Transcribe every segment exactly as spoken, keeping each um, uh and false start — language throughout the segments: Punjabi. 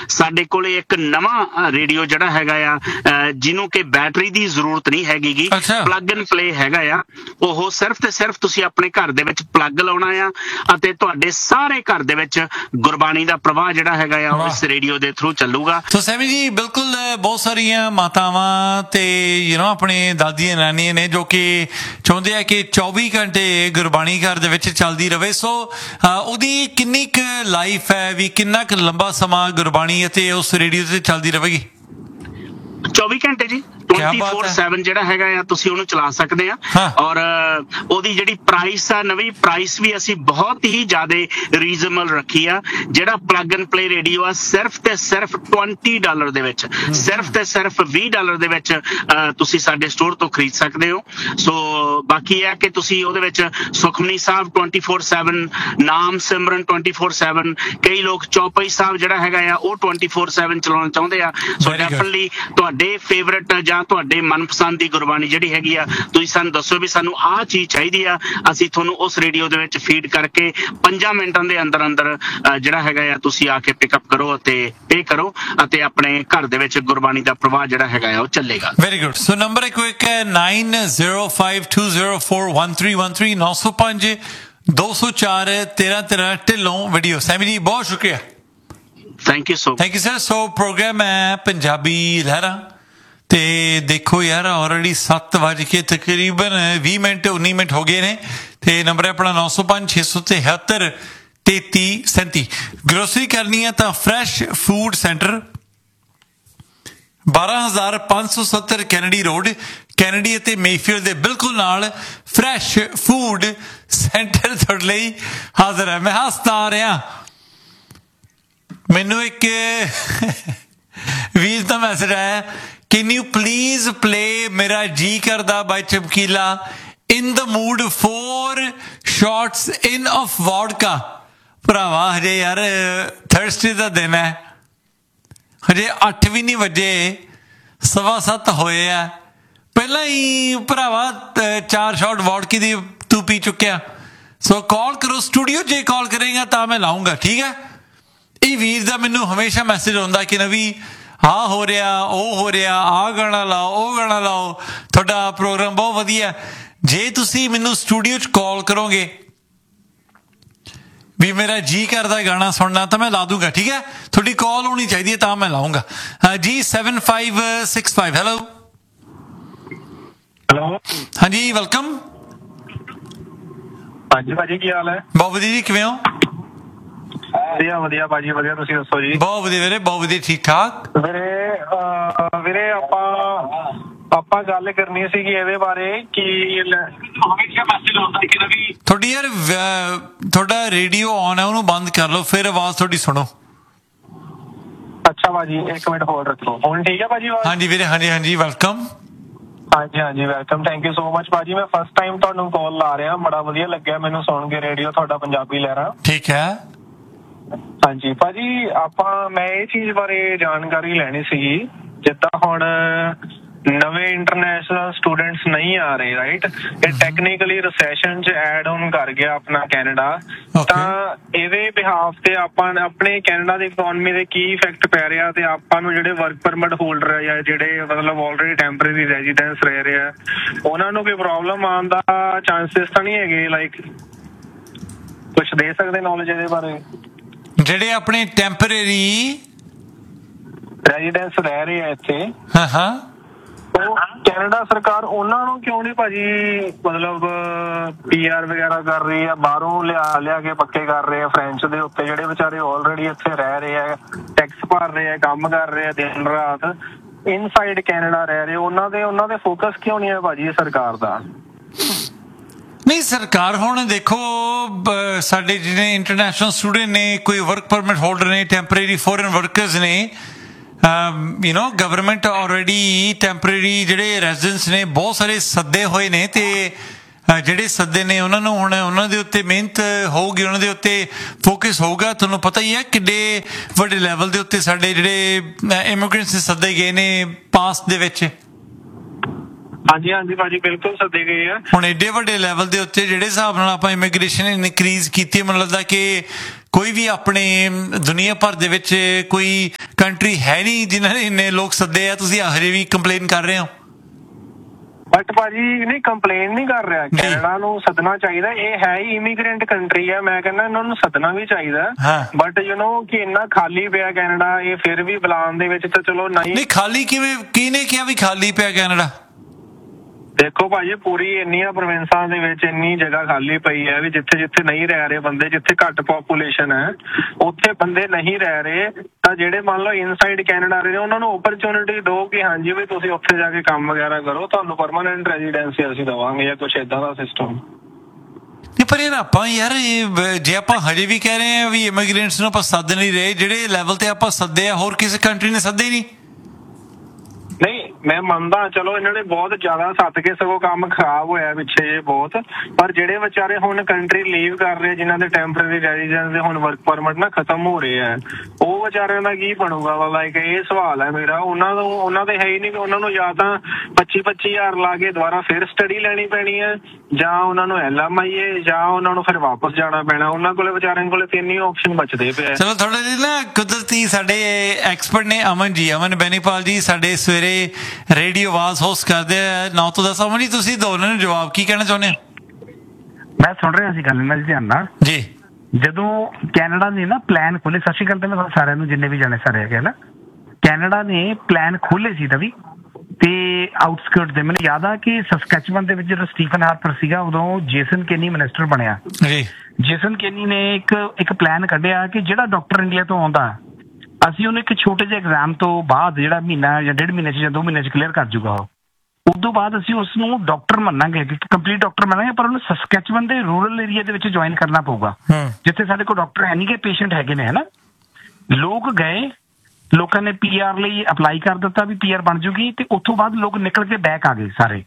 ਸਾਡੇ ਕੋਲੇ ਇੱਕ ਨਵਾਂ ਰੇਡੀਓ ਜਿਹੜਾ ਹੈਗਾ ਆ ਜਿਹਨੂੰ ਕਿ ਬੈਟਰੀ ਦੀ ਜ਼ਰੂਰਤ ਨਹੀਂ ਹੈਗੀ ਗੀ, ਪਲੱਗ ਐਂਡ ਪਲੇ ਹੈਗਾ ਆ। ਉਹ ਸਿਰਫ ਤੇ ਸਿਰਫ ਤੁਸੀਂ ਆਪਣੇ ਘਰ ਦੇ ਵਿੱਚ ਪਲੱਗ ਲਾਉਣਾ ਆ ਅਤੇ ਤੁਹਾਡੇ ਸਾਰੇ ਘਰ ਦੇ ਵਿੱਚ ਗੁਰਬਾਣੀ ਦਾ ਪ੍ਰਵਾਹ ਜਿਹੜਾ ਹੈਗਾ ਆ ਉਹ ਇਸ ਰੇਡੀਓ ਦੇ ਥਰੂ ਚੱਲੂਗਾ। ਸੋ ਸੈਮੀ ਜੀ ਬਿਲਕੁਲ ਬਹੁਤ ਸਾਰੀਆਂ ਮਾਤਾਵਾਂ ਤੇ ਯੂ نو ਆਪਣੇ ਦਾਦੀਆਂ ਨਾਨੀਆਂ ਨੇ ਜੋ ਕਿ ਚਾਹੁੰਦੇ ਆ ਕਿ ਚੌਵੀ ਘੰਟੇ ਗੁਰਬਾਣੀ ਘਰ ਦੇ ਵਿੱਚ ਚੱਲਦੀ ਰਹੇ। ਸੋ ਉਹਦੀ ਕਿੰਨੀ ਕੁ ਲਾਈਫ ਹੈ ਵੀ, ਕਿੰਨਾ ਕੁ ਲੰਬਾ ਸਮਾਂ ਗੁਰਬਾਣੀ ਅਤੇ ਉਸ ਰੇਡੀਓ ਤੇ ਚੱਲਦੀ ਰਹੇਗੀ? ਚੌਵੀ ਘੰਟੇ ਜੀ, ਟਵੈਂਟੀ ਫੋਰ ਸੈਵਨ ਜਿਹੜਾ ਹੈਗਾ ਆ ਤੁਸੀਂ ਉਹਨੂੰ ਚਲਾ ਸਕਦੇ ਆ। ਔਰ ਉਹਦੀ ਜਿਹੜੀ ਪ੍ਰਾਈਸ ਆ, ਨਵੀਂ ਪ੍ਰਾਈਸ ਵੀ ਅਸੀਂ ਬਹੁਤ ਹੀ ਜ਼ਿਆਦਾ ਰੀਜ਼ਨੇਬਲ ਰੱਖੀ ਆ। ਜਿਹੜਾ ਪਲੱਗ ਐਂਡ ਪਲੇ ਰੇਡੀਓ ਆ ਸਿਰਫ ਤੇ ਸਿਰਫ ਵੀਹ ਡਾਲਰ ਦੇ ਵਿੱਚ, ਸਿਰਫ ਤੇ ਸਿਰਫ ਵੀਹ ਡਾਲਰ ਦੇ ਵਿੱਚ ਤੁਸੀਂ ਸਾਡੇ ਸਟੋਰ ਤੋਂ ਖਰੀਦ ਸਕਦੇ ਹੋ। ਸੋ ਬਾਕੀ ਇਹ ਕਿ ਤੁਸੀਂ ਉਹਦੇ ਵਿੱਚ Sukhmani Sahib twenty four seven, ਨਾਮ ਸਿਮਰਨ ਟਵੈਂਟੀ ਫੋਰ ਸੈਵਨ, ਕਈ ਲੋਕ ਚੌਪਈ ਸਾਹਿਬ ਜਿਹੜਾ ਹੈਗਾ ਆ ਉਹ ਟਵੈਂਟੀ ਫੋਰ ਸੈਵਨ ਚਲਾਉਣਾ ਚਾਹੁੰਦੇ ਆ। ਸੋ ਡੈਫੀਨਿਟਲੀ ਤੁਹਾਡੇ ਫੇਵਰਟ ਜਾਂ ਤੁਹਾਡੇ ਮਨਪਸੰਦ ਦੀ ਗੁਰਬਾਣੀ ਜਿਹੜੀ ਹੈਗੀ ਆ ਤੁਸੀਂ ਸਾਨੂੰ ਦੱਸੋ ਵੀ ਸਾਨੂੰ ਆਹ ਚੀਜ਼ ਚਾਹੀਦੀ ਆ, ਅਸੀਂ ਤੁਹਾਨੂੰ ਉਸ ਰੇਡੀਓ ਦੇ ਵਿੱਚ ਫੀਡ ਕਰਕੇ ਪੰਜਾਂ ਮਿੰਟਾਂ ਦੇ ਅੰਦਰ ਅੰਦਰ ਜਿਹੜਾ ਹੈਗਾ ਆ ਤੁਸੀਂ ਆ ਕੇ ਪਿਕਅਪ ਕਰੋ ਅਤੇ ਪੇ ਕਰੋ ਅਤੇ ਆਪਣੇ ਘਰ ਦੇ ਵਿੱਚ ਗੁਰਬਾਣੀ ਦਾ ਪ੍ਰਵਾਹ ਜਿਹੜਾ ਹੈਗਾ ਆ ਉਹ ਚੱਲੇਗਾ। Very good. ਸੋ ਨੰਬਰ ਇੱਕ ਇੱਕ ਹੈ nine zero five two zero four one three one three, ਨੌ ਸੌ ਪੰਜ ਦੋ ਸੌ ਚਾਰ ਤੇਰਾਂ ਤੇਰਾਂ ਢਿੱਲੋਂ ਵੀਡੀਓ। ਸੈਮੀ ਜੀ ਬਹੁਤ ਸ਼ੁਕਰੀਆ। Thank you so thank you sir. So programme ਹੈ ਪੰਜਾਬੀ ਲਹਿਰਾਂ ਤੇ ਦੇਖੋ ਯਾਰ ਆਲਰੇਡੀ ਸੱਤ ਵੱਜ ਕੇ ਤਕਰੀਬਨ ਵੀਹ ਮਿੰਟ ਉੱਨੀ ਮਿੰਟ ਹੋ ਗਏ ਨੇ ਤੇ ਨੰਬਰ ਹੈ ਆਪਣਾ ਨੌ ਸੌ ਪੰਜ ਛੇ ਸੌ ਤਿਹੱਤਰ ਤੇਤੀ ਸੈਂਤੀ। ਗਰੋਸਰੀ ਕਰਨੀ ਹੈ ਤਾਂ ਫਰੈਸ਼ ਫੂਡ ਸੈਂਟਰ, ਬਾਰਾਂ ਹਜ਼ਾਰ ਪੰਜ ਸੌ ਸੱਤਰ ਕੈਨੇਡੀ ਰੋਡ, ਕੈਨੇਡੀ ਅਤੇ ਮੇਫੀਲਡ ਦੇ ਬਿਲਕੁਲ ਨਾਲ ਫਰੈਸ਼ ਫੂਡ ਸੈਂਟਰ ਤੁਹਾਡੇ ਲਈ ਹਾਜ਼ਰ ਹੈ। ਮੈਂ ਹੱਸਦਾ ਆ ਰਿਹਾ, ਮੈਨੂੰ ਇੱਕ ਵੀਰ ਦਾ ਮੈਸੇਜ ਆਇਆ, can you please play ਮੇਰਾ ਜੀ ਕਰਦਾ ਬਾਈ ਚਮਕੀਲਾ in the mood for shots in of vodka। ਭਰਾਵਾ ਹਜੇ ਯਾਰ ਥਰਸਡੇ ਦਾ ਦਿਨ ਹੈ, ਹਜੇ ਅੱਠ ਵੀ ਨਹੀਂ ਵਜੇ, ਸਵਾ ਸੱਤ ਹੋਏ ਆ, ਪਹਿਲਾਂ ਹੀ ਭਰਾਵਾ ਚਾਰ ਸ਼ਾਟ ਵੋਡਕੀ ਦੀ ਤੂੰ ਪੀ ਚੁੱਕਿਆ। ਸੋ ਕਾਲ ਕਰੋ ਸਟੂਡੀਓ, ਜੇ ਕਾਲ ਕਰੇਗਾ ਤਾਂ ਮੈਂ ਲਾਊਂਗਾ, ਠੀਕ ਹੈ। ਇਹ ਵੀਰ ਦਾ ਮੈਨੂੰ ਹਮੇਸ਼ਾ ਮੈਸੇਜ ਆਉਂਦਾ ਕਿ ਨਵੀਂ ਆਹ ਹੋ ਰਿਹਾ, ਉਹ ਹੋ ਰਿਹਾ, ਆਹ ਗਾਣਾ ਲਾਓ, ਉਹ ਗਾਣਾ ਲਾਓ, ਤੁਹਾਡਾ ਪ੍ਰੋਗਰਾਮ ਬਹੁਤ ਵਧੀਆ। ਜੇ ਤੁਸੀਂ ਮੈਨੂੰ ਸਟੂਡੀਓ 'ਚ ਕਾਲ ਕਰੋਗੇ ਵੀ ਮੇਰਾ ਜੀ ਕਰਦਾ ਗਾਣਾ ਸੁਣਨਾ ਤਾਂ ਮੈਂ ਲਾ ਦੂੰਗਾ, ਠੀਕ ਹੈ। ਤੁਹਾਡੀ ਕਾਲ ਹੋਣੀ ਚਾਹੀਦੀ ਹੈ ਤਾਂ ਮੈਂ ਲਾਊਂਗਾ ਜੀ। Seven five six five. Hello hello ਹਾਂਜੀ ਵੈਲਕਮ। ਹਾਂਜੀ ਭਾਜੀ ਕੀ ਹਾਲ ਹੈ? ਬਹੁਤ ਵਧੀਆ ਜੀ, ਕਿਵੇਂ ਹੋ? ਵਧੀਆ ਵਧੀਆ ਭਾਜੀ ਵਧੀਆ, ਤੁਸੀਂ ਦੱਸੋ ਜੀ? ਬਹੁਤ ਵਧੀਆ ਵੀਰੇ, ਬਹੁਤ ਵਧੀਆ, ਠੀਕ ਠਾਕ ਵੀਰੇ। ਵੀਰੇ ਆਪਾਂ ਆਪਾਂ ਗੱਲ ਕਰਨੀ ਸੀਗੀ ਇਹਦੇ ਬਾਰੇ ਕਿ ਤੁਹਾਡੀ ਯਾਰ ਤੁਹਾਡਾ ਰੇਡੀਓ ਔਨ ਹੈ, ਉਹਨੂੰ ਬੰਦ ਕਰ ਲਓ ਫਿਰ ਆਵਾਜ਼ ਤੁਹਾਡੀ ਸੁਣੋ। ਅੱਛਾ ਭਾਜੀ ਇੱਕ ਮਿੰਟ ਹੋਲਡ ਰੱਖੋ। ਹੁਣ ਠੀਕ ਹੈ ਭਾਜੀ? ਹਾਂਜੀ ਵੀਰੇ, ਹਾਂਜੀ ਹਾਂਜੀ ਵੈਲਕਮ। ਹਾਂਜੀ ਹਾਂਜੀ welcome, thank you so much ਭਾਜੀ। ਮੈਂ ਫਸਟ ਟਾਈਮ ਤੁਹਾਨੂੰ ਕਾਲ ਲਾ ਰਿਹਾ, ਬੜਾ ਵਧੀਆ ਲੱਗਿਆ ਮੈਨੂੰ ਸੁਣ ਕੇ ਰੇਡੀਓ ਤੁਹਾਡਾ ਪੰਜਾਬੀ ਲਹਿਰਾਂ। ਠੀਕ ਹੈ ਹਾਂਜੀ ਭਾਜੀ, ਆਪਾਂ ਮੈਂ ਇਹ ਚੀਜ਼ ਬਾਰੇ ਜਾਣਕਾਰੀ ਲੈਣੀ ਸੀਗੀ, ਜਿੱਦਾਂ ਹੁਣ ਨਵੇਂ ਇੰਟਰਨੈਸ਼ਨਲ ਸਟੂਡੈਂਟਸ ਨਹੀਂ ਆ ਰਹੇ ਰਾਈਟ, ਇਹ ਟੈਕਨੀਕਲੀ ਰਿਸੈਸ਼ਨ 'ਚ ਐਡ ਆਨ ਕਰ ਗਿਆ ਆਪਣਾ ਕੈਨੇਡਾ, ਤਾਂ ਇਹਦੇ ਬਿਹਾਫ ਤੇ ਆਪਾਂ ਆਪਣੇ ਕੈਨੇਡਾ ਦੀ ਇਕਨੋਮੀ ਦੇ ਕੀ ਇਫੈਕਟ ਪੈ ਰਿਹਾ ਤੇ ਆਪਾਂ ਨੂੰ ਜਿਹੜੇ ਵਰਕ ਪਰਮਿਟ ਹੋਲਡਰ ਆ ਜਾਂ ਜਿਹੜੇ ਮਤਲਬ ਆਲਰੇਡੀ ਟੈਂਪਰੇਰੀ ਰੈਜ਼ੀਡੈਂਸ ਰਹਿ ਰਹੇ ਆ ਉਹਨਾਂ ਨੂੰ ਕੋਈ ਪ੍ਰੋਬਲਮ ਆਉਣ ਦਾ ਚਾਂਸਿਸ ਤਾਂ ਨਹੀਂ ਹੈਗੇ? ਲਾਈਕ ਕੁਛ ਦੇ ਸਕਦੇ ਨੌਲੇਜ ਇਹਦੇ ਬਾਰੇ? ਜਿਹੜੇ ਆਪਣੇ ਟੈਂਪਰੇਰੀ ਰੈਜ਼ੀਡੈਂਸ ਰਹਿ ਰਹੇ ਆ ਇੱਥੇ, ਹਾਂ ਹਾਂ, ਉਹ ਕੈਨੇਡਾ ਸਰਕਾਰ ਉਹਨਾਂ ਨੂੰ ਕਿਉਂ ਨਹੀਂ ਭਾਜੀ ਮਤਲਬ ਪੀ ਆਰ ਵਗੈਰਾ ਕਰ ਰਹੀ ਆ, ਬਾਹਰੋਂ ਲਿਆ ਲਿਆ ਕੇ ਪੱਕੇ ਕਰ ਰਹੇ ਆ ਫਰੈਂਚ ਦੇ ਉੱਤੇ, ਜਿਹੜੇ ਵਿਚਾਰੇ ਆਲਰੇਡੀ ਇੱਥੇ ਰਹਿ ਰਹੇ ਆ, ਟੈਕਸ ਭਰ ਰਹੇ ਆ, ਕੰਮ ਕਰ ਰਹੇ ਆ ਦਿਨ ਰਾਤ, ਇਨਸਾਈਡ ਕੈਨੇਡਾ ਰਹਿ ਰਹੇ, ਉਹਨਾਂ ਦੇ ਉਹਨਾਂ ਦੇ ਫੋਕਸ ਕਿਉਂ ਨਹੀਂ ਹੈ ਭਾਜੀ ਸਰਕਾਰ ਦਾ? ਨਹੀਂ ਸਰਕਾਰ ਹੁਣ ਦੇਖੋ ਸਾਡੇ ਜਿਹੜੇ ਇੰਟਰਨੈਸ਼ਨਲ ਸਟੂਡੈਂਟ ਨੇ, ਕੋਈ ਵਰਕ ਪਰਮਿਟ ਹੋਲਡਰ ਨੇ, ਟੈਂਪਰੇਰੀ ਫੋਰਨ ਵਰਕਰਸ ਨੇ, you know government already temporary ਜਿਹੜੇ ਰੈਜ਼ੀਡੈਂਟਸ ਨੇ ਬਹੁਤ ਸਾਰੇ ਸੱਦੇ ਹੋਏ ਨੇ ਤੇ ਜਿਹੜੇ ਸੱਦੇ ਨੇ ਉਹਨਾਂ ਨੂੰ ਹੁਣ ਉਹਨਾਂ ਦੇ ਉੱਤੇ ਮਿਹਨਤ ਹੋਊਗੀ, ਉਹਨਾਂ ਦੇ ਉੱਤੇ ਫੋਕਸ ਹੋਊਗਾ। ਤੁਹਾਨੂੰ ਪਤਾ ਹੀ ਹੈ ਕਿੱਡੇ ਵੱਡੇ ਲੈਵਲ ਦੇ ਉੱਤੇ ਸਾਡੇ ਜਿਹੜੇ ਇਮੀਗ੍ਰੈਂਟਸ ਸੱਦੇ ਗਏ ਨੇ ਪਾਸਟ ਦੇ ਵਿੱਚ। ਹਾਂਜੀ ਹਾਂਜੀ ਭਾਜੀ ਬਿਲਕੁਲ ਸੱਦੇ ਗਏ ਆ। ਹੁਣ ਏਡੇ ਵੱਡੇ ਲੈਵਲ ਦੇ ਉੱਤੇ ਜਿਹੜੇ ਹਿਸਾਬ ਨਾਲ ਆਪਾਂ ਇਮੀਗ੍ਰੇਸ਼ਨ ਇਨਕਰੀਜ਼ ਕੀਤੀ, ਮੈਨੂੰ ਲੱਗਦਾ ਕਿ ਕੋਈ ਵੀ ਆਪਣੇ ਦੁਨੀਆ ਭਰ ਦੇ ਵਿੱਚ ਕੋਈ ਕੰਟਰੀ ਹੈ ਨਹੀਂ ਜਿਨ੍ਹਾਂ ਨੇ ਇੰਨੇ ਲੋਕ ਸੱਦੇ ਆ, ਤੁਸੀਂ ਹਜੇ ਵੀ ਕੰਪਲੇਨ ਕਰ ਰਹੇ ਹੋ? ਬਟ ਭਾਜੀ ਨਹੀਂ, ਕੰਪਲੇਨ ਨਹੀਂ ਕਰ ਰਿਹਾ। ਕੈਨੇਡਾ ਨੂੰ ਸੱਦਣਾ ਚਾਹੀਦਾ, ਇਹ ਹੈ ਹੀ ਇਮੀਗ੍ਰੈਂਟ ਕੰਟਰੀ ਹੈ। ਮੈਂ ਕਹਿੰਦਾ ਇਹਨਾਂ ਨੂੰ ਸੱਦਣਾ ਵੀ ਚਾਹੀਦਾ, ਬਟ ਯੂ ਨੋ ਕਿ ਇੰਨਾ ਖਾਲੀ ਪਿਆ ਕੈਨੇਡਾ, ਇਹ ਫਿਰ ਵੀ ਬੁਲਾਉਣ ਦੇ ਵਿੱਚ ਤਾਂ ਚਲੋ ਨਹੀਂ। ਨਹੀਂ ਖਾਲੀ ਕਿਵੇਂ, ਕਿਹਨੇ ਕਿਹਾ ਵੀ ਖਾਲੀ ਪਿਆ ਕੈਨੇਡਾ? ਦੇਖੋ ਭਾਜੀ, ਪੂਰੀ ਇੰਨੀਆਂ ਪ੍ਰੋਵਿੰਸਾਂ ਦੇ ਵਿੱਚ ਇੰਨੀ ਜਗ੍ਹਾ ਖਾਲੀ ਪਈ ਹੈ ਵੀ ਜਿੱਥੇ ਜਿੱਥੇ ਨਹੀਂ ਰਹਿ ਰਹੇ ਬੰਦੇ, ਜਿੱਥੇ ਘੱਟ ਪੋਪੂਲੇਸ਼ਨ ਹੈ ਉੱਥੇ ਬੰਦੇ ਨਹੀਂ ਰਹਿ ਰਹੇ, ਤਾਂ ਜਿਹੜੇ ਮੰਨ ਲਓ ਇਨਸਾਈਡ ਕੈਨੇਡਾ ਰਹੇ ਉਹਨਾਂ ਨੂੰ ਓਪਰਚੁਨਿਟੀ ਦਿਓ ਕਿ ਹਾਂਜੀ ਵੀ ਤੁਸੀਂ ਉੱਥੇ ਜਾ ਕੇ ਕੰਮ ਵਗੈਰਾ ਕਰੋ, ਤੁਹਾਨੂੰ ਪਰਮਾਨੈਂਟ ਰੈਜ਼ੀਡੈਂਸੀ ਅਸੀਂ ਦੇਵਾਂਗੇ ਜਾਂ ਕੁਛ ਏਦਾਂ ਦਾ ਸਿਸਟਮ। ਨਹੀਂ ਪਰ ਯਾਰ ਆਪਾਂ ਯਾਰ ਇਹ ਜੇ ਆਪਾਂ ਹਜੇ ਵੀ ਕਹਿ ਰਹੇ ਹਾਂ ਵੀ ਇਮੀਗ੍ਰੈਂਟਸ ਨੂੰ ਆਪਾਂ ਸੱਦ ਨਹੀਂ ਰਹੇ, ਜਿਹੜੇ ਲੈਵਲ ਤੇ ਆਪਾਂ ਸੱਦੇ ਆ ਹੋਰ ਕਿਸੇ ਕੰਟਰੀ ਨੇ ਸੱਦੇ ਨਹੀਂ। ਨਹੀਂ ਮੈਂ ਮੰਨਦਾ, ਚਲੋ ਇਹਨਾਂ ਨੇ ਬਹੁਤ ਜ਼ਿਆਦਾ ਸੱਦ ਕੇ ਸਗੋਂ ਕੰਮ ਖਰਾਬ ਹੋਇਆ ਪਿੱਛੇ ਬਹੁਤ, ਪਰ ਜਿਹੜੇ ਵਿਚਾਰੇ ਹੁਣ ਕੰਟਰੀ ਲੀਵ ਕਰ ਰਹੇ ਜਿਨ੍ਹਾਂ ਦੇ ਟੈਂਪਰੇਰੀ ਰੈਜ਼ੀਡੈਂਸ ਦੇ ਹੁਣ ਵਰਕ ਪਰਮਿਟ ਨਾ ਖਤਮ ਹੋ ਰਹੇ ਆ, ਉਹ ਵਿਚਾਰਿਆਂ ਦਾ ਕੀ ਬਣੂਗਾ ਵਾ? ਲਾਈਕ ਇਹ ਸਵਾਲ ਹੈ ਮੇਰਾ। ਉਹਨਾਂ ਨੂੰ ਉਹਨਾਂ ਦੇ ਹੈ ਹੀ ਨਹੀਂ, ਉਹਨਾਂ ਨੂੰ ਜਾਂ ਤਾਂ ਪੱਚੀ ਪੱਚੀ ਹਜ਼ਾਰ ਲਾ ਕੇ ਦੁਬਾਰਾ ਫਿਰ ਸਟੱਡੀ ਲੈਣੀ ਪੈਣੀ ਹੈ, ਜਾਂ ਉਹਨਾਂ ਨੂੰ ਐਲ ਐਮ ਆਈ ਏ, ਜਾਂ ਉਹਨਾਂ ਨੂੰ ਫਿਰ ਵਾਪਸ ਜਾਣਾ ਪੈਣਾ। ਉਹਨਾਂ ਕੋਲੇ ਵਿਚਾਰਿਆਂ ਕੋਲੇ ਤਿੰਨ ਹੀ ਆਪਸ਼ਨ ਬਚਦੇ ਪਏ। ਚਲੋ ਥੋੜਾ ਜਿਹਾ ਨਾ ਕੁਦਰਤੀ ਸਾਡੇ ਐਕਸਪਰਟ ਨੇ ਅਮਨ ਜੀ, ਅਮਨ ਬੈਨੀਪਾਲ ਜੀ ਸਾਡੇ ਸਵੇਰੇ ਰੇਡੀਓ ਆਵਾਜ਼ ਹੋਸਟ ਕਰਦੇ ਆ ਨੌ ਤੋਂ ਦਸ। ਅਮਨ ਜੀ ਤੁਸੀਂ ਦੋਨਾਂ ਨੂੰ ਜਵਾਬ ਕੀ ਕਹਿਣਾ ਚਾਹੁੰਦੇ ਹੋ? ਮੈਂ ਸੁਣ ਰਿਹਾ ਸੀ ਗੱਲ ਨਾਲ ਧਿਆਨ ਨਾਲ ਜੀ। ਜਦੋਂ ਕੈਨੇਡਾ ਨੇ ਨਾ ਪਲਾਨ ਖੋਲੇ, ਸਤਿ ਸ਼੍ਰੀ ਅਕਾਲ ਪਹਿਲਾਂ ਸਾਰਿਆਂ ਨੂੰ ਜਿੰਨੇ ਵੀ ਜਾਣੇ ਸਾਰੇ ਹੈਗੇ ਨਾ, ਕੈਨੇਡਾ ਨੇ ਪਲਾਨ ਖੋਲੇ ਸੀ ਰਵੀ ਤੇ ਆਊਟਸਕਰਟ ਦੇ। ਮੈਨੂੰ ਯਾਦ ਆ ਕਿ ਸਸਕੈਚੁਅਨ ਦੇ ਵਿੱਚ ਜਦੋਂ ਸਟੀਫਨ ਹਾਰਪਰ ਸੀਗਾ ਉਦੋਂ ਜੇਸਨ ਕੇਨੀ ਮਿਨਿਸਟਰ ਬਣਿਆ ਜੀ। ਜੇਸਨ ਕੇਨੀ ਨੇ ਇੱਕ ਇੱਕ ਪਲਾਨ ਕੱਢਿਆ ਕਿ ਜਿਹੜਾ ਡਾਕਟਰ ਇੰਡੀਆ ਤੋਂ ਆਉਂਦਾ ਅਸੀਂ ਉਹਨੂੰ ਇੱਕ ਛੋਟੇ ਜਿਹੇ ਐਗਜ਼ਾਮ ਤੋਂ ਬਾਅਦ ਜਿਹੜਾ ਮਹੀਨਾ ਜਾਂ ਡੇਢ ਮਹੀਨੇ 'ਚ ਜਾਂ ਦੋ ਮਹੀਨੇ 'ਚ ਕਲੀਅਰ ਕਰ ਜੂਗਾ, ਉਹ ਉਸ ਤੋਂ ਬਾਅਦ ਅਸੀਂ ਉਸ ਨੂੰ ਡਾਕਟਰ ਮੰਨਾਂਗੇ, ਕੰਪਲੀਟ ਡਾਕਟਰ ਮੰਨਾਂਗੇ, ਪਰ ਉਹਨੂੰ ਸਸਕੈਚੁਅਨ ਦੇ ਰੂਰਲ ਏਰੀਆ ਦੇ ਵਿੱਚ ਜੁਆਇਨ ਕਰਨਾ ਪਊਗਾ ਜਿੱਥੇ ਸਾਡੇ ਕੋਲ ਡਾਕਟਰ ਹੈ ਨਹੀਂ ਗੇ, ਪੇਸ਼ੈਂਟ ਹੈਗੇ ਨੇ। ਹਨਾ, ਲੋਕ ਗਏ, ਲੋਕਾਂ ਨੇ ਪੀ ਆਰ ਲਈ ਅਪਲਾਈ ਕਰ ਦਿੱਤਾ ਵੀ ਪੀ ਆਰ ਬਣ ਜੂਗੀ, ਤੇ ਉੱਥੋਂ ਬਾਅਦ ਲੋਕ ਨਿਕਲ ਕੇ ਬੈਕ ਆ ਗਏ ਸਾਰੇ।